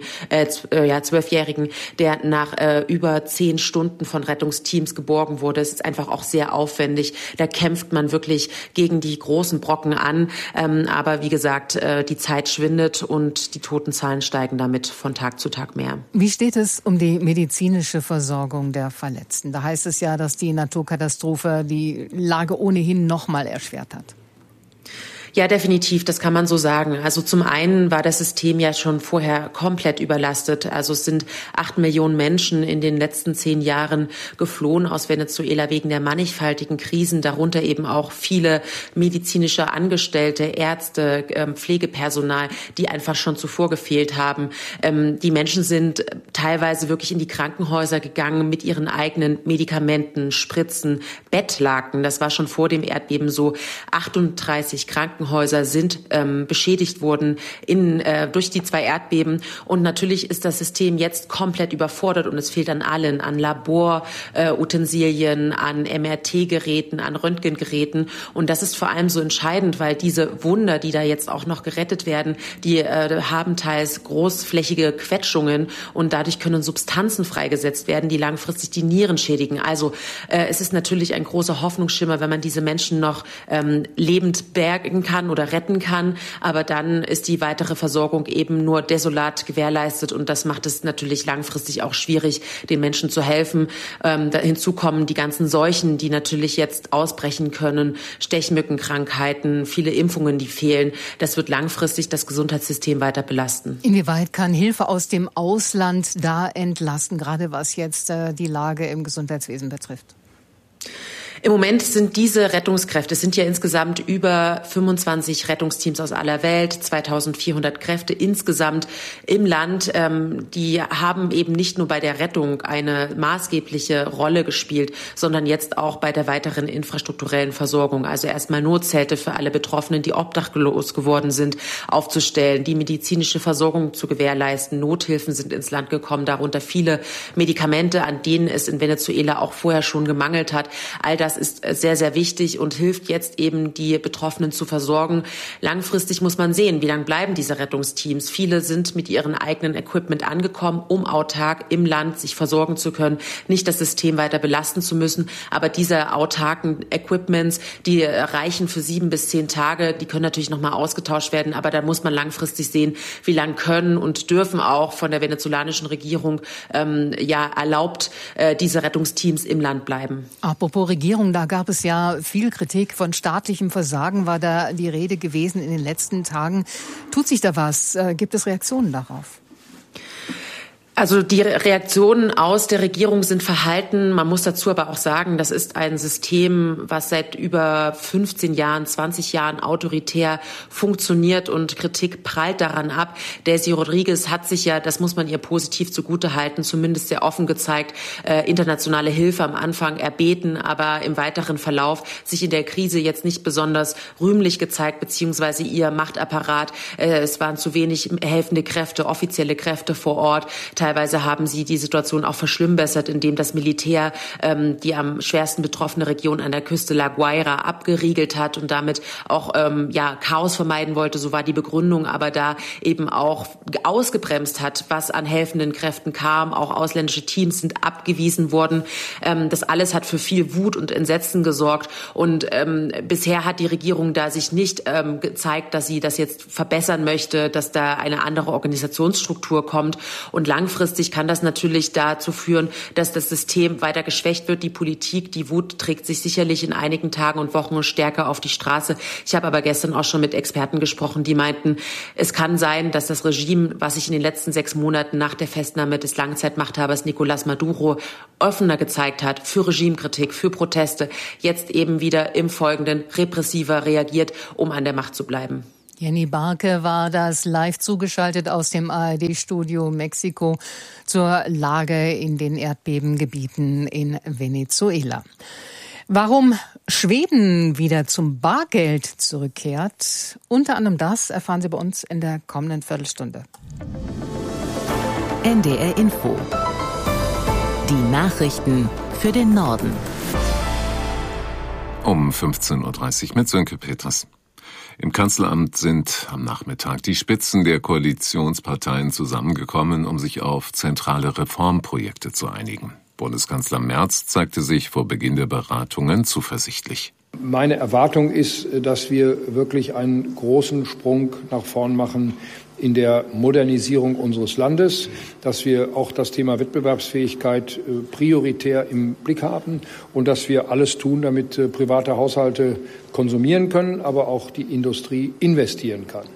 der nach über 10 Stunden von Rettungsteams geborgen wurde. Es ist einfach auch sehr aufwendig. Da kämpft man wirklich gegen die großen Brocken an. Aber wie gesagt, die Zeit schwindet und die Totenzahlen steigen damit von Tag zu Tag mehr. Wie steht es um die medizinische Versorgung der Verletzten? Da heißt es ja, dass die Naturkatastrophe die Lage ohnehin noch mal erschwert hat. Ja, definitiv, das kann man so sagen. Also zum einen war das System ja schon vorher komplett überlastet. Also es sind 8 Millionen Menschen in den letzten 10 Jahren geflohen aus Venezuela wegen der mannigfaltigen Krisen, darunter eben auch viele medizinische Angestellte, Ärzte, Pflegepersonal, die einfach schon zuvor gefehlt haben. Die Menschen sind teilweise wirklich in die Krankenhäuser gegangen mit ihren eigenen Medikamenten, Spritzen, Bettlaken. Das war schon vor dem Erdbeben so. 38 Krankenhäuser sind beschädigt worden durch die 2 Erdbeben. Und natürlich ist das System jetzt komplett überfordert und es fehlt an allen, an Laborutensilien, an MRT-Geräten, an Röntgengeräten. Und das ist vor allem so entscheidend, weil diese Wunder, die da jetzt auch noch gerettet werden, die haben teils großflächige Quetschungen und dadurch können Substanzen freigesetzt werden, die langfristig die Nieren schädigen. Also es ist natürlich ein großer Hoffnungsschimmer, wenn man diese Menschen noch lebend bergen kann oder retten kann, aber dann ist die weitere Versorgung eben nur desolat gewährleistet und das macht es natürlich langfristig auch schwierig, den Menschen zu helfen. Hinzu kommen die ganzen Seuchen, die natürlich jetzt ausbrechen können, Stechmückenkrankheiten, viele Impfungen, die fehlen. Das wird langfristig das Gesundheitssystem weiter belasten. Inwieweit kann Hilfe aus dem Ausland da entlasten, gerade was jetzt die Lage im Gesundheitswesen betrifft? Im Moment sind diese Rettungskräfte, es sind ja insgesamt über 25 Rettungsteams aus aller Welt, 2.400 Kräfte insgesamt im Land. Die haben eben nicht nur bei der Rettung eine maßgebliche Rolle gespielt, sondern jetzt auch bei der weiteren infrastrukturellen Versorgung. Also erstmal Notzelte für alle Betroffenen, die obdachlos geworden sind, aufzustellen, die medizinische Versorgung zu gewährleisten. Nothilfen sind ins Land gekommen, darunter viele Medikamente, an denen es in Venezuela auch vorher schon gemangelt hat. All das ist sehr, sehr wichtig und hilft jetzt eben, die Betroffenen zu versorgen. Langfristig muss man sehen, wie lange bleiben diese Rettungsteams. Viele sind mit ihrem eigenen Equipment angekommen, um autark im Land sich versorgen zu können, nicht das System weiter belasten zu müssen. Aber diese autarken Equipments, die reichen für 7 bis 10 Tage. Die können natürlich nochmal ausgetauscht werden, aber da muss man langfristig sehen, wie lange können und dürfen auch von der venezolanischen Regierung erlaubt diese Rettungsteams im Land bleiben. Apropos Regierung, da gab es ja viel Kritik von staatlichem Versagen, war da die Rede gewesen in den letzten Tagen. Tut sich da was? Gibt es Reaktionen darauf? Also die Reaktionen aus der Regierung sind verhalten. Man muss dazu aber auch sagen, das ist ein System, was seit über 15 Jahren, 20 Jahren autoritär funktioniert und Kritik prallt daran ab. Delcy Rodriguez hat sich ja, das muss man ihr positiv zugutehalten, zumindest sehr offen gezeigt, internationale Hilfe am Anfang erbeten, aber im weiteren Verlauf sich in der Krise jetzt nicht besonders rühmlich gezeigt, beziehungsweise ihr Machtapparat. Es waren zu wenig helfende Kräfte, offizielle Kräfte vor Ort. Teilweise haben sie die Situation auch verschlimmbessert, indem das Militär die am schwersten betroffene Region an der Küste La Guaira abgeriegelt hat und damit auch Chaos vermeiden wollte. So war die Begründung, aber da eben auch ausgebremst hat, was an helfenden Kräften kam. Auch ausländische Teams sind abgewiesen worden. Das alles hat für viel Wut und Entsetzen gesorgt. Und bisher hat die Regierung da sich nicht gezeigt, dass sie das jetzt verbessern möchte, dass da eine andere Organisationsstruktur kommt. Und langfristig kann das natürlich dazu führen, dass das System weiter geschwächt wird. Die Politik, die Wut trägt sich sicherlich in einigen Tagen und Wochen stärker auf die Straße. Ich habe aber gestern auch schon mit Experten gesprochen, die meinten, es kann sein, dass das Regime, was sich in den letzten 6 Monaten nach der Festnahme des Langzeitmachthabers Nicolás Maduro offener gezeigt hat für Regimekritik, für Proteste, jetzt eben wieder im Folgenden repressiver reagiert, um an der Macht zu bleiben. Jenny Barke war das live zugeschaltet aus dem ARD-Studio Mexiko zur Lage in den Erdbebengebieten in Venezuela. Warum Schweden wieder zum Bargeld zurückkehrt, unter anderem das erfahren Sie bei uns in der kommenden Viertelstunde. NDR Info. Die Nachrichten für den Norden. Um 15.30 Uhr mit Sönke Peters. Im Kanzleramt sind am Nachmittag die Spitzen der Koalitionsparteien zusammengekommen, um sich auf zentrale Reformprojekte zu einigen. Bundeskanzler Merz zeigte sich vor Beginn der Beratungen zuversichtlich. Meine Erwartung ist, dass wir wirklich einen großen Sprung nach vorn machen in der Modernisierung unseres Landes, dass wir auch das Thema Wettbewerbsfähigkeit prioritär im Blick haben und dass wir alles tun, damit private Haushalte konsumieren können, aber auch die Industrie investieren kann.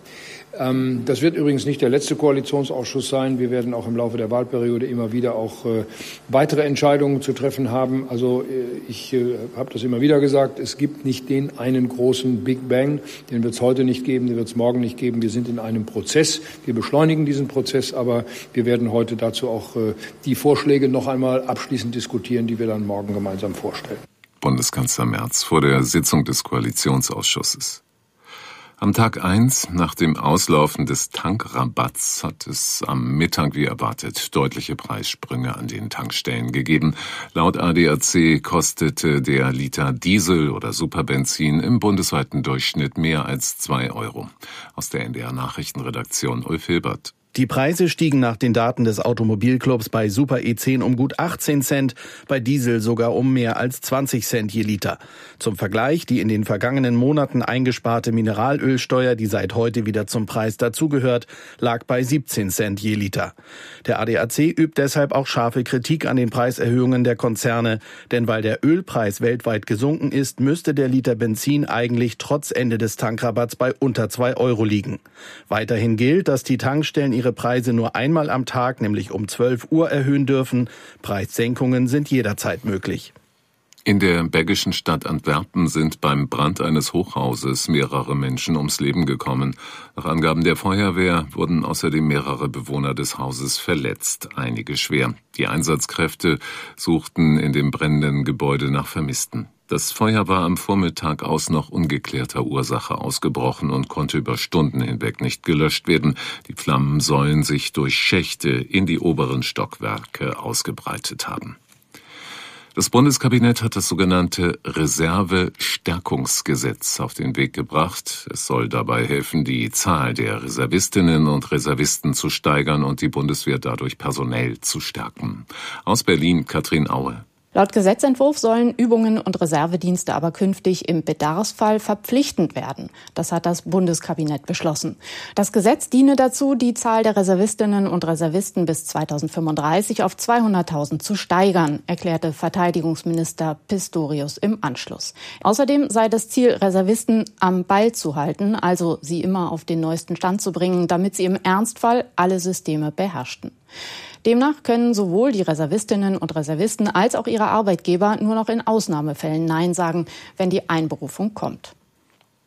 Das wird übrigens nicht der letzte Koalitionsausschuss sein. Wir werden auch im Laufe der Wahlperiode immer wieder auch weitere Entscheidungen zu treffen haben. Also ich habe das immer wieder gesagt, es gibt nicht den einen großen Big Bang, den wird es heute nicht geben, den wird es morgen nicht geben. Wir sind in einem Prozess, wir beschleunigen diesen Prozess, aber wir werden heute dazu auch die Vorschläge noch einmal abschließend diskutieren, die wir dann morgen gemeinsam vorstellen. Bundeskanzler Merz vor der Sitzung des Koalitionsausschusses. Am Tag 1 nach dem Auslaufen des Tankrabatts hat es am Mittag wie erwartet deutliche Preissprünge an den Tankstellen gegeben. Laut ADAC kostete der Liter Diesel oder Superbenzin im bundesweiten Durchschnitt mehr als 2 Euro. Aus der NDR Nachrichtenredaktion Ulf Hilbert. Die Preise stiegen nach den Daten des Automobilclubs bei Super E10 um gut 18 Cent, bei Diesel sogar um mehr als 20 Cent je Liter. Zum Vergleich, die in den vergangenen Monaten eingesparte Mineralölsteuer, die seit heute wieder zum Preis dazugehört, lag bei 17 Cent je Liter. Der ADAC übt deshalb auch scharfe Kritik an den Preiserhöhungen der Konzerne, denn weil der Ölpreis weltweit gesunken ist, müsste der Liter Benzin eigentlich trotz Ende des Tankrabatts bei unter 2 Euro liegen. Weiterhin gilt, dass die Tankstellen ihre Preise nur einmal am Tag, nämlich um 12 Uhr, erhöhen dürfen. Preissenkungen sind jederzeit möglich. In der belgischen Stadt Antwerpen sind beim Brand eines Hochhauses mehrere Menschen ums Leben gekommen. Nach Angaben der Feuerwehr wurden außerdem mehrere Bewohner des Hauses verletzt, einige schwer. Die Einsatzkräfte suchten in dem brennenden Gebäude nach Vermissten. Das Feuer war am Vormittag aus noch ungeklärter Ursache ausgebrochen und konnte über Stunden hinweg nicht gelöscht werden. Die Flammen sollen sich durch Schächte in die oberen Stockwerke ausgebreitet haben. Das Bundeskabinett hat das sogenannte Reserve-Stärkungsgesetz auf den Weg gebracht. Es soll dabei helfen, die Zahl der Reservistinnen und Reservisten zu steigern und die Bundeswehr dadurch personell zu stärken. Aus Berlin, Katrin Aue. Laut Gesetzentwurf sollen Übungen und Reservedienste aber künftig im Bedarfsfall verpflichtend werden. Das hat das Bundeskabinett beschlossen. Das Gesetz diene dazu, die Zahl der Reservistinnen und Reservisten bis 2035 auf 200.000 zu steigern, erklärte Verteidigungsminister Pistorius im Anschluss. Außerdem sei das Ziel, Reservisten am Ball zu halten, also sie immer auf den neuesten Stand zu bringen, damit sie im Ernstfall alle Systeme beherrschten. Demnach können sowohl die Reservistinnen und Reservisten als auch ihre Arbeitgeber nur noch in Ausnahmefällen Nein sagen, wenn die Einberufung kommt.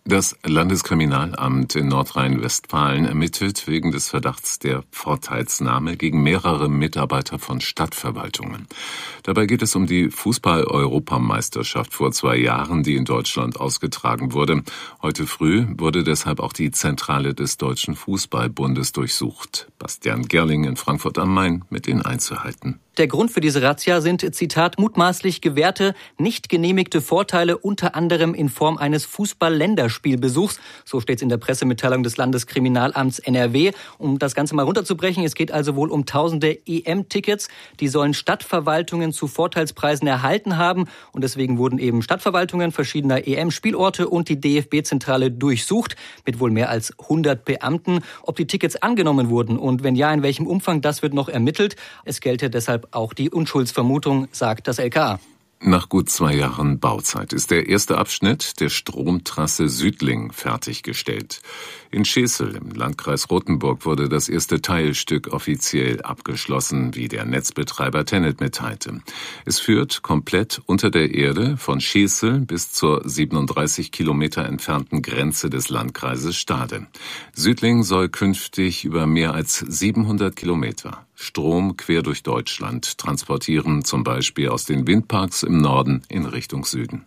Das Landeskriminalamt in Nordrhein-Westfalen ermittelt wegen des Verdachts der Vorteilsnahme gegen mehrere Mitarbeiter von Stadtverwaltungen. Dabei geht es um die Fußball-Europameisterschaft vor 2 Jahren, die in Deutschland ausgetragen wurde. Heute früh wurde deshalb auch die Zentrale des Deutschen Fußballbundes durchsucht. Bastian Gerling in Frankfurt am Main mit den Einzelheiten. Der Grund für diese Razzia sind, Zitat, mutmaßlich gewährte, nicht genehmigte Vorteile, unter anderem in Form eines Fußball-Länderspielbesuchs. So steht es in der Pressemitteilung des Landeskriminalamts NRW. Um das Ganze mal runterzubrechen, es geht also wohl um tausende EM-Tickets. Die sollen Stadtverwaltungen zu Vorteilspreisen erhalten haben. Und deswegen wurden eben Stadtverwaltungen verschiedener EM-Spielorte und die DFB-Zentrale durchsucht mit wohl mehr als 100 Beamten. Ob die Tickets angenommen wurden und wenn ja, in welchem Umfang, das wird noch ermittelt. Es gelte deshalb auch die Unschuldsvermutung, sagt das LKA. Nach gut 2 Jahren Bauzeit ist der erste Abschnitt der Stromtrasse Südling fertiggestellt. In Schesel im Landkreis Rothenburg wurde das erste Teilstück offiziell abgeschlossen, wie der Netzbetreiber Tennet mitteilte. Es führt komplett unter der Erde von Schesel bis zur 37 Kilometer entfernten Grenze des Landkreises Stade. Südling soll künftig über mehr als 700 Kilometer Strom quer durch Deutschland transportieren, zum Beispiel aus den Windparks im Norden in Richtung Süden.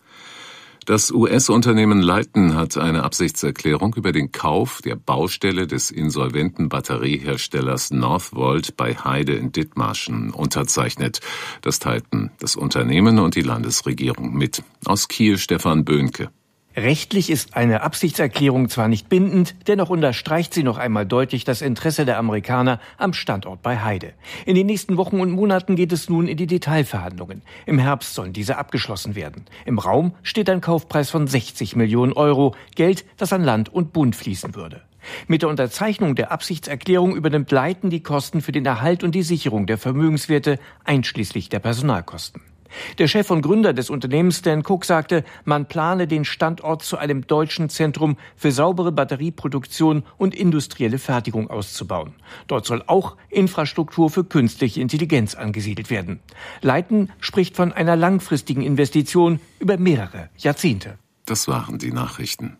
Das US-Unternehmen Leighton hat eine Absichtserklärung über den Kauf der Baustelle des insolventen Batterieherstellers Northvolt bei Heide in Dithmarschen unterzeichnet. Das teilten das Unternehmen und die Landesregierung mit. Aus Kiel Stefan Böhnke. Rechtlich ist eine Absichtserklärung zwar nicht bindend, dennoch unterstreicht sie noch einmal deutlich das Interesse der Amerikaner am Standort bei Heide. In den nächsten Wochen und Monaten geht es nun in die Detailverhandlungen. Im Herbst sollen diese abgeschlossen werden. Im Raum steht ein Kaufpreis von 60 Millionen Euro, Geld, das an Land und Bund fließen würde. Mit der Unterzeichnung der Absichtserklärung übernimmt Leighton die Kosten für den Erhalt und die Sicherung der Vermögenswerte, einschließlich der Personalkosten. Der Chef und Gründer des Unternehmens Stan Cook sagte, man plane den Standort zu einem deutschen Zentrum für saubere Batterieproduktion und industrielle Fertigung auszubauen. Dort soll auch Infrastruktur für künstliche Intelligenz angesiedelt werden. Leighton spricht von einer langfristigen Investition über mehrere Jahrzehnte. Das waren die Nachrichten.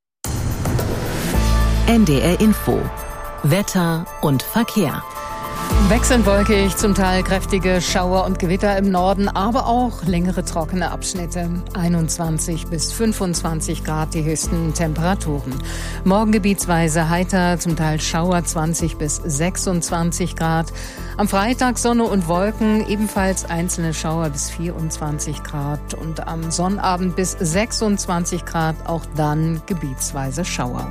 NDR Info. Wetter und Verkehr. Wechselnd wolkig, zum Teil kräftige Schauer und Gewitter im Norden, aber auch längere trockene Abschnitte. 21 bis 25 Grad die höchsten Temperaturen. Morgen gebietsweise heiter, zum Teil Schauer 20 bis 26 Grad. Am Freitag Sonne und Wolken, ebenfalls einzelne Schauer bis 24 Grad. Und am Sonnabend bis 26 Grad, auch dann gebietsweise Schauer.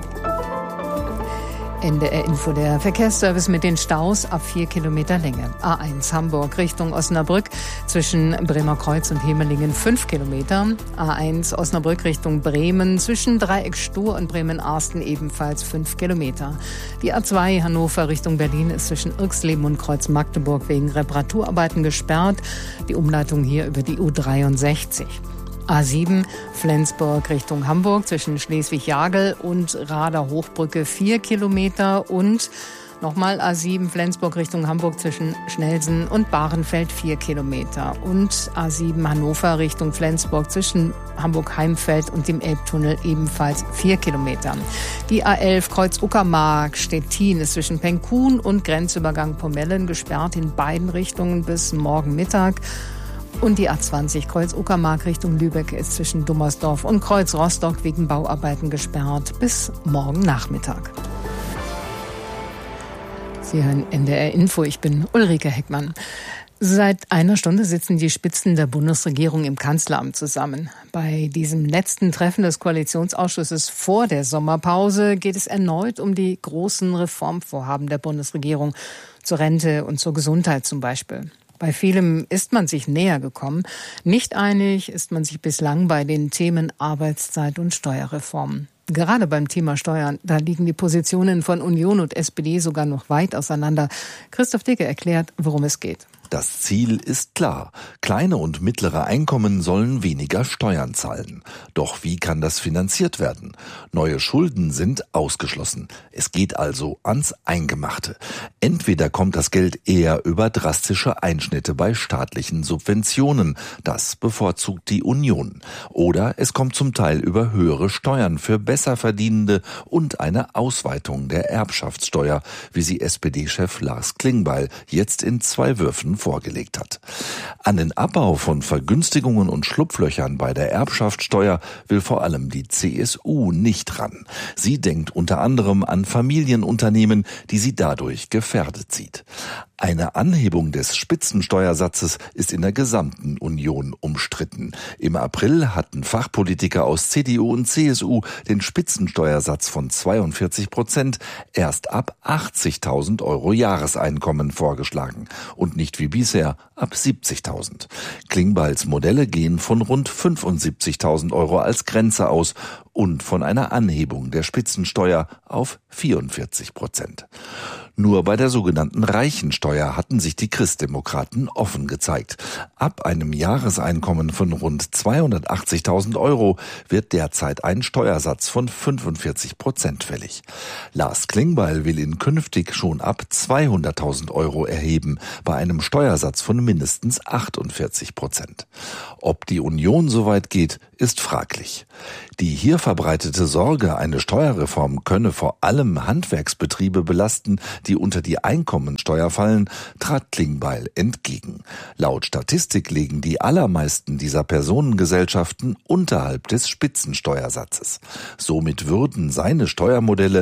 NDR Info, der Verkehrsservice mit den Staus ab 4 Kilometer Länge. A1 Hamburg Richtung Osnabrück zwischen Bremerkreuz und Hemelingen 5 Kilometer. A1 Osnabrück Richtung Bremen zwischen Dreieck Stur und Bremen-Arsten ebenfalls 5 Kilometer. Die A2 Hannover Richtung Berlin ist zwischen Irxleben und Kreuz Magdeburg wegen Reparaturarbeiten gesperrt. Die Umleitung hier über die U63. A7 Flensburg Richtung Hamburg zwischen Schleswig-Jagel und Rader-Hochbrücke 4 Kilometer und nochmal A7 Flensburg Richtung Hamburg zwischen Schnelsen und Bahrenfeld 4 Kilometer und A7 Hannover Richtung Flensburg zwischen Hamburg-Heimfeld und dem Elbtunnel ebenfalls 4 Kilometer. Die A11 Kreuz-Uckermark Stettin ist zwischen Penkun und Grenzübergang Pomellen gesperrt in beiden Richtungen bis morgen Mittag. Und die A20 Kreuz-Uckermark Richtung Lübeck ist zwischen Dummersdorf und Kreuz-Rostock wegen Bauarbeiten gesperrt bis morgen Nachmittag. Sie hören NDR Info, ich bin Ulrike Heckmann. Seit einer Stunde sitzen die Spitzen der Bundesregierung im Kanzleramt zusammen. Bei diesem letzten Treffen des Koalitionsausschusses vor der Sommerpause geht es erneut um die großen Reformvorhaben der Bundesregierung zur Rente und zur Gesundheit zum Beispiel. Bei vielem ist man sich näher gekommen. Nicht einig ist man sich bislang bei den Themen Arbeitszeit und Steuerreform. Gerade beim Thema Steuern, da liegen die Positionen von Union und SPD sogar noch weit auseinander. Christoph Dicke erklärt, worum es geht. Das Ziel ist klar. Kleine und mittlere Einkommen sollen weniger Steuern zahlen. Doch wie kann das finanziert werden? Neue Schulden sind ausgeschlossen. Es geht also ans Eingemachte. Entweder kommt das Geld eher über drastische Einschnitte bei staatlichen Subventionen. Das bevorzugt die Union. Oder es kommt zum Teil über höhere Steuern für Besserverdienende und eine Ausweitung der Erbschaftssteuer, wie sie SPD-Chef Lars Klingbeil jetzt in 2 Würfen vorgelegt hat. An den Abbau von Vergünstigungen und Schlupflöchern bei der Erbschaftssteuer will vor allem die CSU nicht ran. Sie denkt unter anderem an Familienunternehmen, die sie dadurch gefährdet sieht. Eine Anhebung des Spitzensteuersatzes ist in der gesamten Union umstritten. Im April hatten Fachpolitiker aus CDU und CSU den Spitzensteuersatz von 42% erst ab 80.000 Euro Jahreseinkommen vorgeschlagen und nicht wie bisher ab 70.000. Klingbeils Modelle gehen von rund 75.000 Euro als Grenze aus und von einer Anhebung der Spitzensteuer auf 44%. Nur bei der sogenannten Reichensteuer hatten sich die Christdemokraten offen gezeigt. Ab einem Jahreseinkommen von rund 280.000 Euro wird derzeit ein Steuersatz von 45% fällig. Lars Klingbeil will ihn künftig schon ab 200.000 Euro erheben, bei einem Steuersatz von mindestens 48%. Ob die Union so weit geht, ist fraglich. Die hier verbreitete Sorge, eine Steuerreform könne vor allem Handwerksbetriebe belasten, die unter die Einkommensteuer fallen, trat Klingbeil entgegen. Laut Statistik liegen die allermeisten dieser Personengesellschaften unterhalb des Spitzensteuersatzes. Somit würden seine Steuermodelle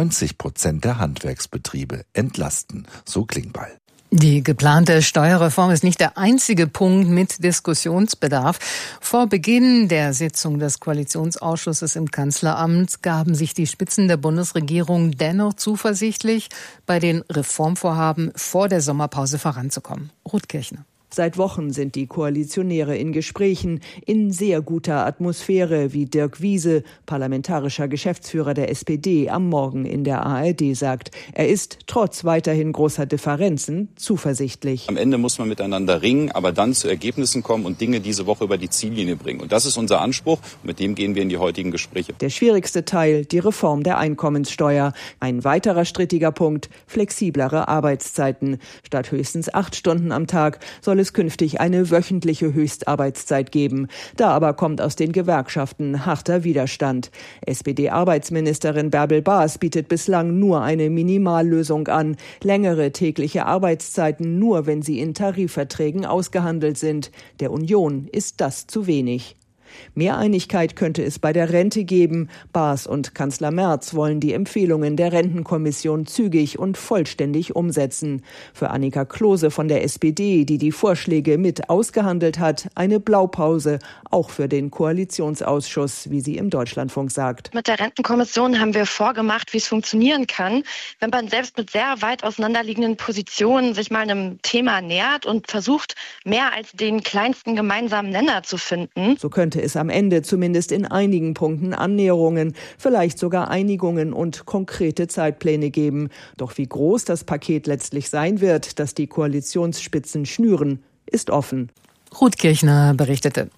90% der Handwerksbetriebe entlasten, so Klingbeil. Die geplante Steuerreform ist nicht der einzige Punkt mit Diskussionsbedarf. Vor Beginn der Sitzung des Koalitionsausschusses im Kanzleramt gaben sich die Spitzen der Bundesregierung dennoch zuversichtlich, bei den Reformvorhaben vor der Sommerpause voranzukommen. Ruth Kirchner. Seit Wochen sind die Koalitionäre in Gesprächen, in sehr guter Atmosphäre, wie Dirk Wiese, parlamentarischer Geschäftsführer der SPD, am Morgen in der ARD sagt. Er ist, trotz weiterhin großer Differenzen, zuversichtlich. Am Ende muss man miteinander ringen, aber dann zu Ergebnissen kommen und Dinge diese Woche über die Ziellinie bringen. Und das ist unser Anspruch und mit dem gehen wir in die heutigen Gespräche. Der schwierigste Teil, die Reform der Einkommenssteuer. Ein weiterer strittiger Punkt, flexiblere Arbeitszeiten. Statt höchstens 8 Stunden am Tag soll es künftig eine wöchentliche Höchstarbeitszeit geben. Da aber kommt aus den Gewerkschaften harter Widerstand. SPD-Arbeitsministerin Bärbel Baas bietet bislang nur eine Minimallösung an. Längere tägliche Arbeitszeiten nur, wenn sie in Tarifverträgen ausgehandelt sind. Der Union ist das zu wenig. Mehr Einigkeit könnte es bei der Rente geben. Baas und Kanzler Merz wollen die Empfehlungen der Rentenkommission zügig und vollständig umsetzen. Für Annika Klose von der SPD, die die Vorschläge mit ausgehandelt hat, eine Blaupause, auch für den Koalitionsausschuss, wie sie im Deutschlandfunk sagt. Mit der Rentenkommission haben wir vorgemacht, wie es funktionieren kann, wenn man selbst mit sehr weit auseinanderliegenden Positionen sich mal einem Thema nähert und versucht, mehr als den kleinsten gemeinsamen Nenner zu finden. So könnte es am Ende zumindest in einigen Punkten Annäherungen, vielleicht sogar Einigungen und konkrete Zeitpläne geben. Doch wie groß das Paket letztlich sein wird, das die Koalitionsspitzen schnüren, ist offen. Ruth Kirchner berichtete.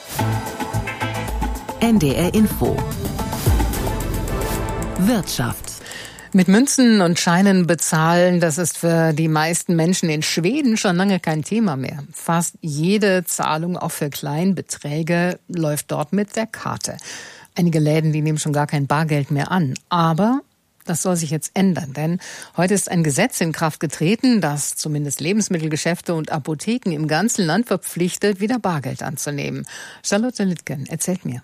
NDR Info. Wirtschaft. Mit Münzen und Scheinen bezahlen, das ist für die meisten Menschen in Schweden schon lange kein Thema mehr. Fast jede Zahlung, auch für Kleinbeträge, läuft dort mit der Karte. Einige Läden, die nehmen schon gar kein Bargeld mehr an. Aber das soll sich jetzt ändern, denn heute ist ein Gesetz in Kraft getreten, das zumindest Lebensmittelgeschäfte und Apotheken im ganzen Land verpflichtet, wieder Bargeld anzunehmen. Charlotte Littgen erzählt mir.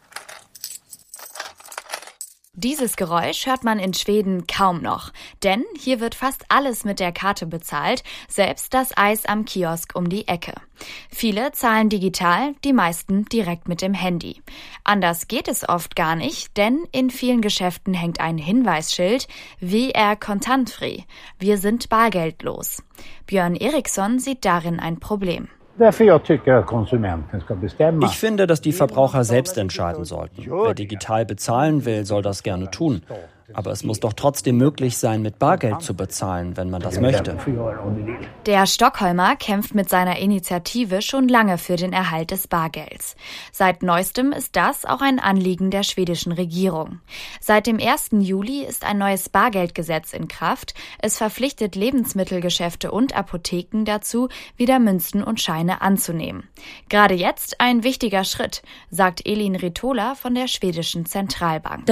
Dieses Geräusch hört man in Schweden kaum noch, denn hier wird fast alles mit der Karte bezahlt, selbst das Eis am Kiosk um die Ecke. Viele zahlen digital, die meisten direkt mit dem Handy. Anders geht es oft gar nicht, denn in vielen Geschäften hängt ein Hinweisschild, VR kontantfri, wir sind bargeldlos. Björn Eriksson sieht darin ein Problem. Ich finde, dass die Verbraucher selbst entscheiden sollten. Wer digital bezahlen will, soll das gerne tun. Aber es muss doch trotzdem möglich sein, mit Bargeld zu bezahlen, wenn man das möchte. Der Stockholmer kämpft mit seiner Initiative schon lange für den Erhalt des Bargelds. Seit neuestem ist das auch ein Anliegen der schwedischen Regierung. Seit dem 1. Juli ist ein neues Bargeldgesetz in Kraft. Es verpflichtet Lebensmittelgeschäfte und Apotheken dazu, wieder Münzen und Scheine anzunehmen. Gerade jetzt ein wichtiger Schritt, sagt Elin Ritola von der schwedischen Zentralbank.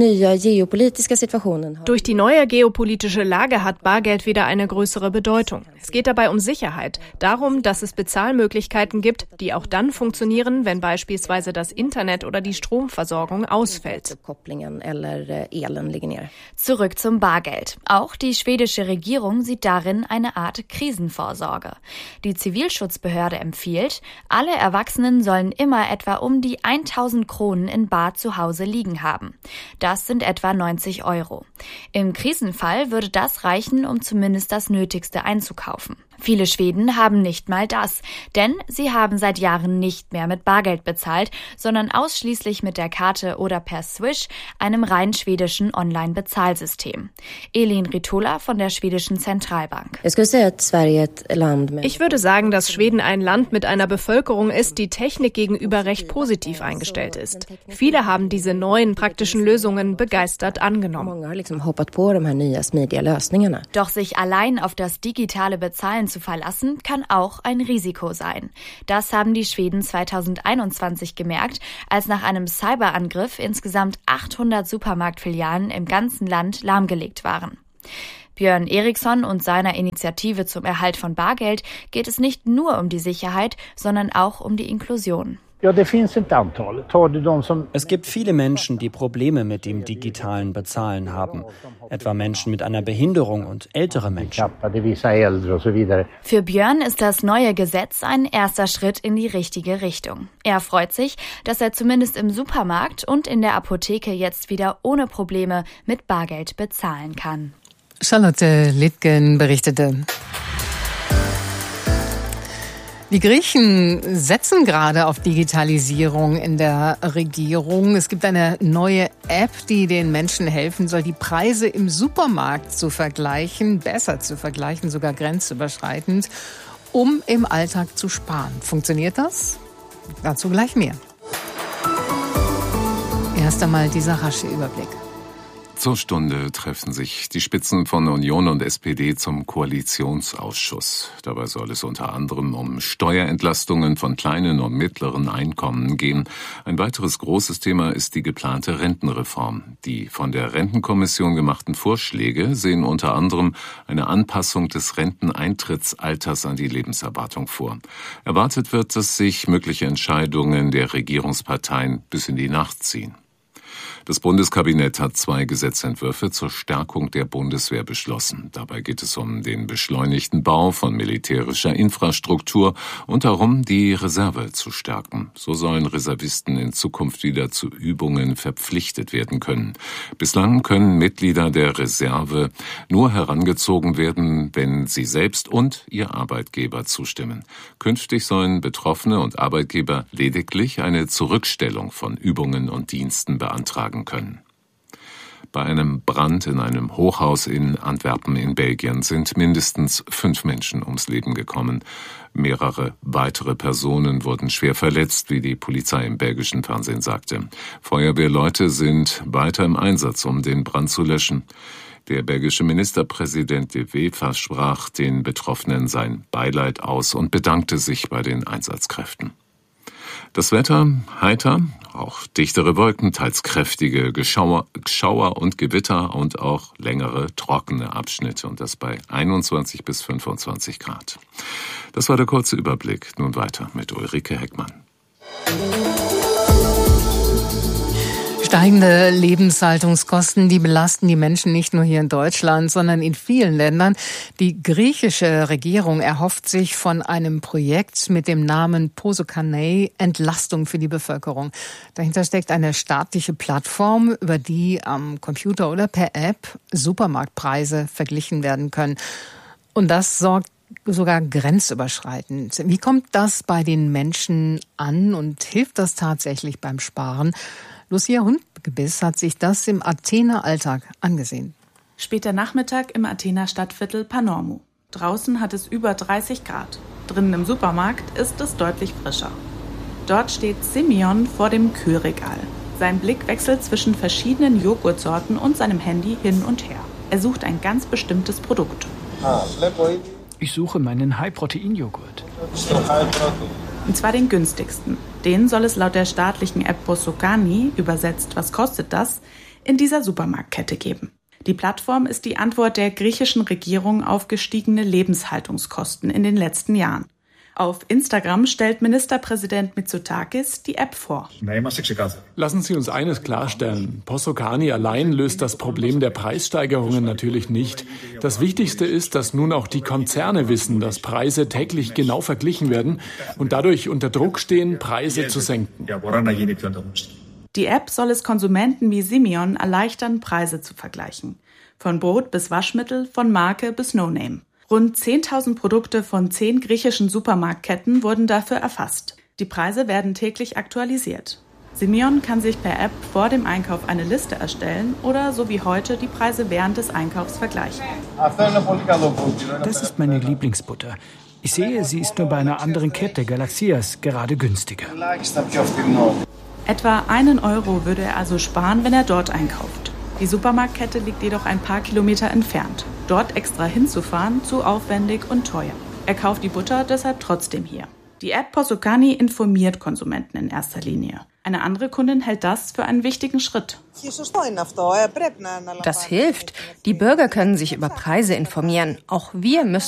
Durch die neue geopolitische Lage hat Bargeld wieder eine größere Bedeutung. Es geht dabei um Sicherheit, darum, dass es Bezahlmöglichkeiten gibt, die auch dann funktionieren, wenn beispielsweise das Internet oder die Stromversorgung ausfällt. Zurück zum Bargeld. Auch die schwedische Regierung sieht darin eine Art Krisenvorsorge. Die Zivilschutzbehörde empfiehlt, alle Erwachsenen sollen immer etwa um die 1.000 Kronen in bar zu Hause liegen haben. Das sind etwa 90 €. Im Krisenfall würde das reichen, um zumindest das Nötigste einzukaufen. Viele Schweden haben nicht mal das, denn sie haben seit Jahren nicht mehr mit Bargeld bezahlt, sondern ausschließlich mit der Karte oder per Swish, einem rein schwedischen Online-Bezahlsystem. Elin Ritola von der schwedischen Zentralbank. Ich würde sagen, dass Schweden ein Land mit einer Bevölkerung ist, die Technik gegenüber recht positiv eingestellt ist. Viele haben diese neuen praktischen Lösungen begeistert angenommen. Doch sich allein auf das digitale Bezahlen zu verlassen, kann auch ein Risiko sein. Das haben die Schweden 2021 gemerkt, als nach einem Cyberangriff insgesamt 800 Supermarktfilialen im ganzen Land lahmgelegt waren. Björn Eriksson und seiner Initiative zum Erhalt von Bargeld geht es nicht nur um die Sicherheit, sondern auch um die Inklusion. Es gibt viele Menschen, die Probleme mit dem digitalen Bezahlen haben, etwa Menschen mit einer Behinderung und ältere Menschen. Für Björn ist das neue Gesetz ein erster Schritt in die richtige Richtung. Er freut sich, dass er zumindest im Supermarkt und in der Apotheke jetzt wieder ohne Probleme mit Bargeld bezahlen kann. Charlotte Littgen berichtete. Die Griechen setzen gerade auf Digitalisierung in der Regierung. Es gibt eine neue App, die den Menschen helfen soll, die Preise im Supermarkt zu vergleichen, besser zu vergleichen, sogar grenzüberschreitend, um im Alltag zu sparen. Funktioniert das? Dazu gleich mehr. Erst einmal dieser rasche Überblick. Zur Stunde treffen sich die Spitzen von Union und SPD zum Koalitionsausschuss. Dabei soll es unter anderem um Steuerentlastungen von kleinen und mittleren Einkommen gehen. Ein weiteres großes Thema ist die geplante Rentenreform. Die von der Rentenkommission gemachten Vorschläge sehen unter anderem eine Anpassung des Renteneintrittsalters an die Lebenserwartung vor. Erwartet wird, dass sich mögliche Entscheidungen der Regierungsparteien bis in die Nacht ziehen. Das Bundeskabinett hat 2 Gesetzentwürfe zur Stärkung der Bundeswehr beschlossen. Dabei geht es um den beschleunigten Bau von militärischer Infrastruktur und darum, die Reserve zu stärken. So sollen Reservisten in Zukunft wieder zu Übungen verpflichtet werden können. Bislang können Mitglieder der Reserve nur herangezogen werden, wenn sie selbst und ihr Arbeitgeber zustimmen. Künftig sollen Betroffene und Arbeitgeber lediglich eine Zurückstellung von Übungen und Diensten beantragen können. Bei einem Brand in einem Hochhaus in Antwerpen in Belgien sind mindestens 5 Menschen ums Leben gekommen. Mehrere weitere Personen wurden schwer verletzt, wie die Polizei im belgischen Fernsehen sagte. Feuerwehrleute sind weiter im Einsatz, um den Brand zu löschen. Der belgische Ministerpräsident De Wever sprach den Betroffenen sein Beileid aus und bedankte sich bei den Einsatzkräften. Das Wetter heiter, auch dichtere Wolken, teils kräftige Schauer und Gewitter und auch längere trockene Abschnitte und das bei 21 bis 25 Grad. Das war der kurze Überblick. Nun weiter mit Ulrike Heckmann. Steigende Lebenshaltungskosten, die belasten die Menschen nicht nur hier in Deutschland, sondern in vielen Ländern. Die griechische Regierung erhofft sich von einem Projekt mit dem Namen Posokanei Entlastung für die Bevölkerung. Dahinter steckt eine staatliche Plattform, über die am Computer oder per App Supermarktpreise verglichen werden können. Und das sorgt sogar grenzüberschreitend. Wie kommt das bei den Menschen an und hilft das tatsächlich beim Sparen? Lucia Hund Gebiss hat sich das im Athener Alltag angesehen. Später Nachmittag im Athener Stadtviertel Panormu. Draußen hat es über 30 Grad. Drinnen im Supermarkt ist es deutlich frischer. Dort steht Simeon vor dem Kühlregal. Sein Blick wechselt zwischen verschiedenen Joghurtsorten und seinem Handy hin und her. Er sucht ein ganz bestimmtes Produkt. Ich suche meinen High-Protein-Joghurt. Und zwar den günstigsten. Den soll es laut der staatlichen App Posokani, übersetzt was kostet das, in dieser Supermarktkette geben. Die Plattform ist die Antwort der griechischen Regierung auf gestiegene Lebenshaltungskosten in den letzten Jahren. Auf Instagram stellt Ministerpräsident Mitsotakis die App vor. Lassen Sie uns eines klarstellen. Posokani allein löst das Problem der Preissteigerungen natürlich nicht. Das Wichtigste ist, dass nun auch die Konzerne wissen, dass Preise täglich genau verglichen werden und dadurch unter Druck stehen, Preise zu senken. Die App soll es Konsumenten wie Simeon erleichtern, Preise zu vergleichen. Von Brot bis Waschmittel, von Marke bis No-Name. Rund 10.000 Produkte von 10 griechischen Supermarktketten wurden dafür erfasst. Die Preise werden täglich aktualisiert. Simeon kann sich per App vor dem Einkauf eine Liste erstellen oder so wie heute die Preise während des Einkaufs vergleichen. Das ist meine Lieblingsbutter. Ich sehe, sie ist nur bei einer anderen Kette, Galaxias, gerade günstiger. Etwa 1 Euro würde er also sparen, wenn er dort einkauft. Die Supermarktkette liegt jedoch ein paar Kilometer entfernt. Dort extra hinzufahren, zu aufwendig und teuer. Er kauft die Butter deshalb trotzdem hier. Die App Posokani informiert Konsumenten in erster Linie. Eine andere Kundin hält das für einen wichtigen Schritt. Das hilft. Die Bürger können sich über Preise informieren. Auch wir müssen